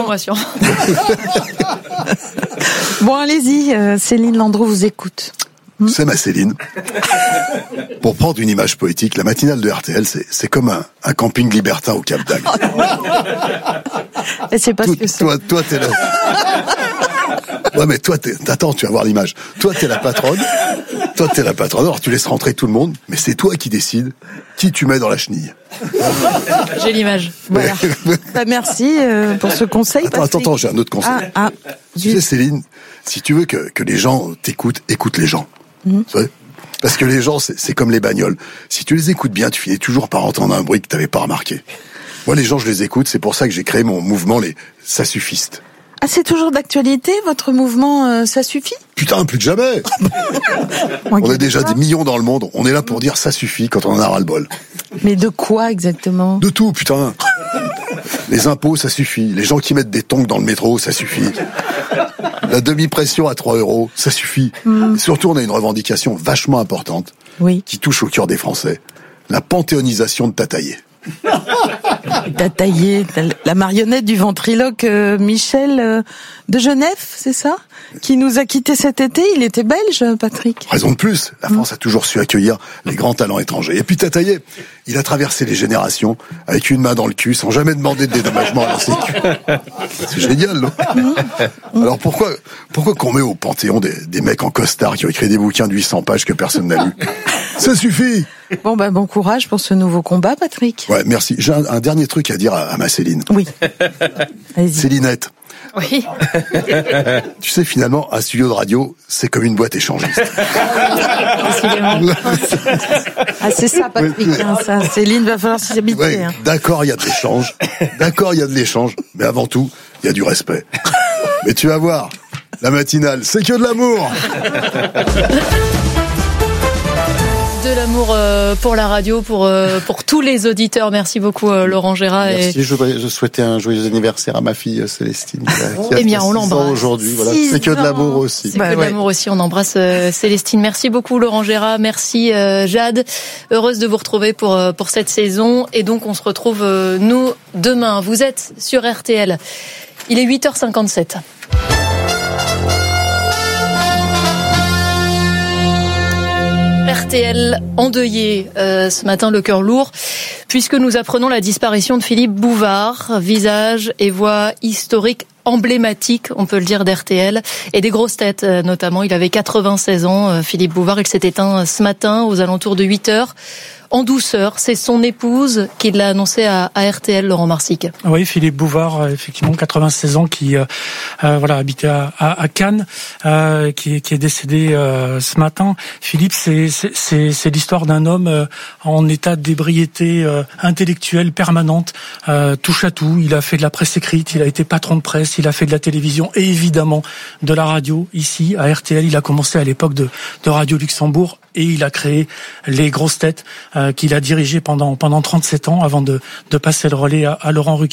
Bon, allez-y, Céline Landreau vous écoute.
C'est ma Céline. Pour prendre une image poétique, la matinale de RTL, c'est comme un camping libertin au Cap d'Agde.
Et c'est pas ce que c'est.
Toi, t'es là. Ouais, mais toi, attends, tu vas voir l'image. Toi, t'es la patronne. Alors, tu laisses rentrer tout le monde, mais c'est toi qui décides qui tu mets dans la chenille.
J'ai l'image.
Voilà. Bah, merci pour ce conseil.
Attends, j'ai un autre conseil. Tu sais, Céline, si tu veux que les gens t'écoutent, écoute les gens. Parce que les gens, c'est comme les bagnoles. Si tu les écoutes bien, tu finis toujours par entendre un bruit que t'avais pas remarqué. Moi, les gens, je les écoute. C'est pour ça que j'ai créé mon mouvement, les ça suffistes.
Ah, c'est toujours d'actualité, votre mouvement, ça suffit?
Putain, plus que jamais. On est déjà des millions dans le monde. On est là pour dire ça suffit quand on en a ras-le-bol.
Mais de quoi exactement?
De tout, putain. Les impôts, ça suffit. Les gens qui mettent des tongs dans le métro, ça suffit. La demi-pression à 3 €, ça suffit. Et surtout, on a une revendication vachement importante qui touche au cœur des Français. La panthéonisation de Tataillé.
T'as taillé la marionnette du ventriloque Michel de Genève, c'est ça? Qui nous a quittés cet été. Il était belge, Patrick.
Raison de plus. La France a toujours su accueillir les grands talents étrangers. Et puis t'as taillé. Il a traversé les générations avec une main dans le cul sans jamais demander de dédommagement à la Sécu. C'est génial, non? Alors pourquoi qu'on met au Panthéon des mecs en costard qui ont écrit des bouquins de 800 pages que personne n'a lu? Ça suffit!
Bon courage pour ce nouveau combat, Patrick.
Ouais, merci. J'ai un dernier truc à dire à ma Céline.
Oui.
Célinette.
Oui.
Tu sais, finalement, un studio de radio, c'est comme une boîte échangiste.
C'est ça, Patrick. Oui. Ça. Céline, va falloir s'y habituer.
Ouais, d'accord, il y a de l'échange. D'accord, il y a de l'échange. Mais avant tout, il y a du respect. Mais tu vas voir, la matinale, c'est que de l'amour.
De l'amour pour la radio, pour tous les auditeurs. Merci beaucoup, Laurent Gérard.
Merci. Je souhaitais un joyeux anniversaire à ma fille Célestine.
Eh bien, on l'embrasse.
Aujourd'hui, voilà. C'est que de l'amour aussi.
C'est que de l'amour aussi. On embrasse Célestine. Merci beaucoup, Laurent Gérard. Merci, Jade. Heureuse de vous retrouver pour cette saison. Et donc, on se retrouve, nous, demain. Vous êtes sur RTL. Il est 8h57. RTL endeuillé ce matin, le cœur lourd, puisque nous apprenons la disparition de Philippe Bouvard, visage et voix historique emblématique, on peut le dire, d'RTL et des grosses têtes notamment. Il avait 96 ans, Philippe Bouvard. Il s'est éteint ce matin aux alentours de 8h. En douceur, c'est son épouse qui l'a annoncé à RTL, Laurent Marsic.
Oui, Philippe Bouvard, effectivement, 96 ans, qui habitait à Cannes, qui est décédé ce matin. Philippe, c'est l'histoire d'un homme en état d'ébriété intellectuelle permanente, touche à tout. Il a fait de la presse écrite, il a été patron de presse, il a fait de la télévision et évidemment de la radio ici à RTL. Il a commencé à l'époque de Radio Luxembourg et il a créé les grosses têtes qu'il a dirigées pendant 37 ans avant de passer le relais à Laurent Ruquier.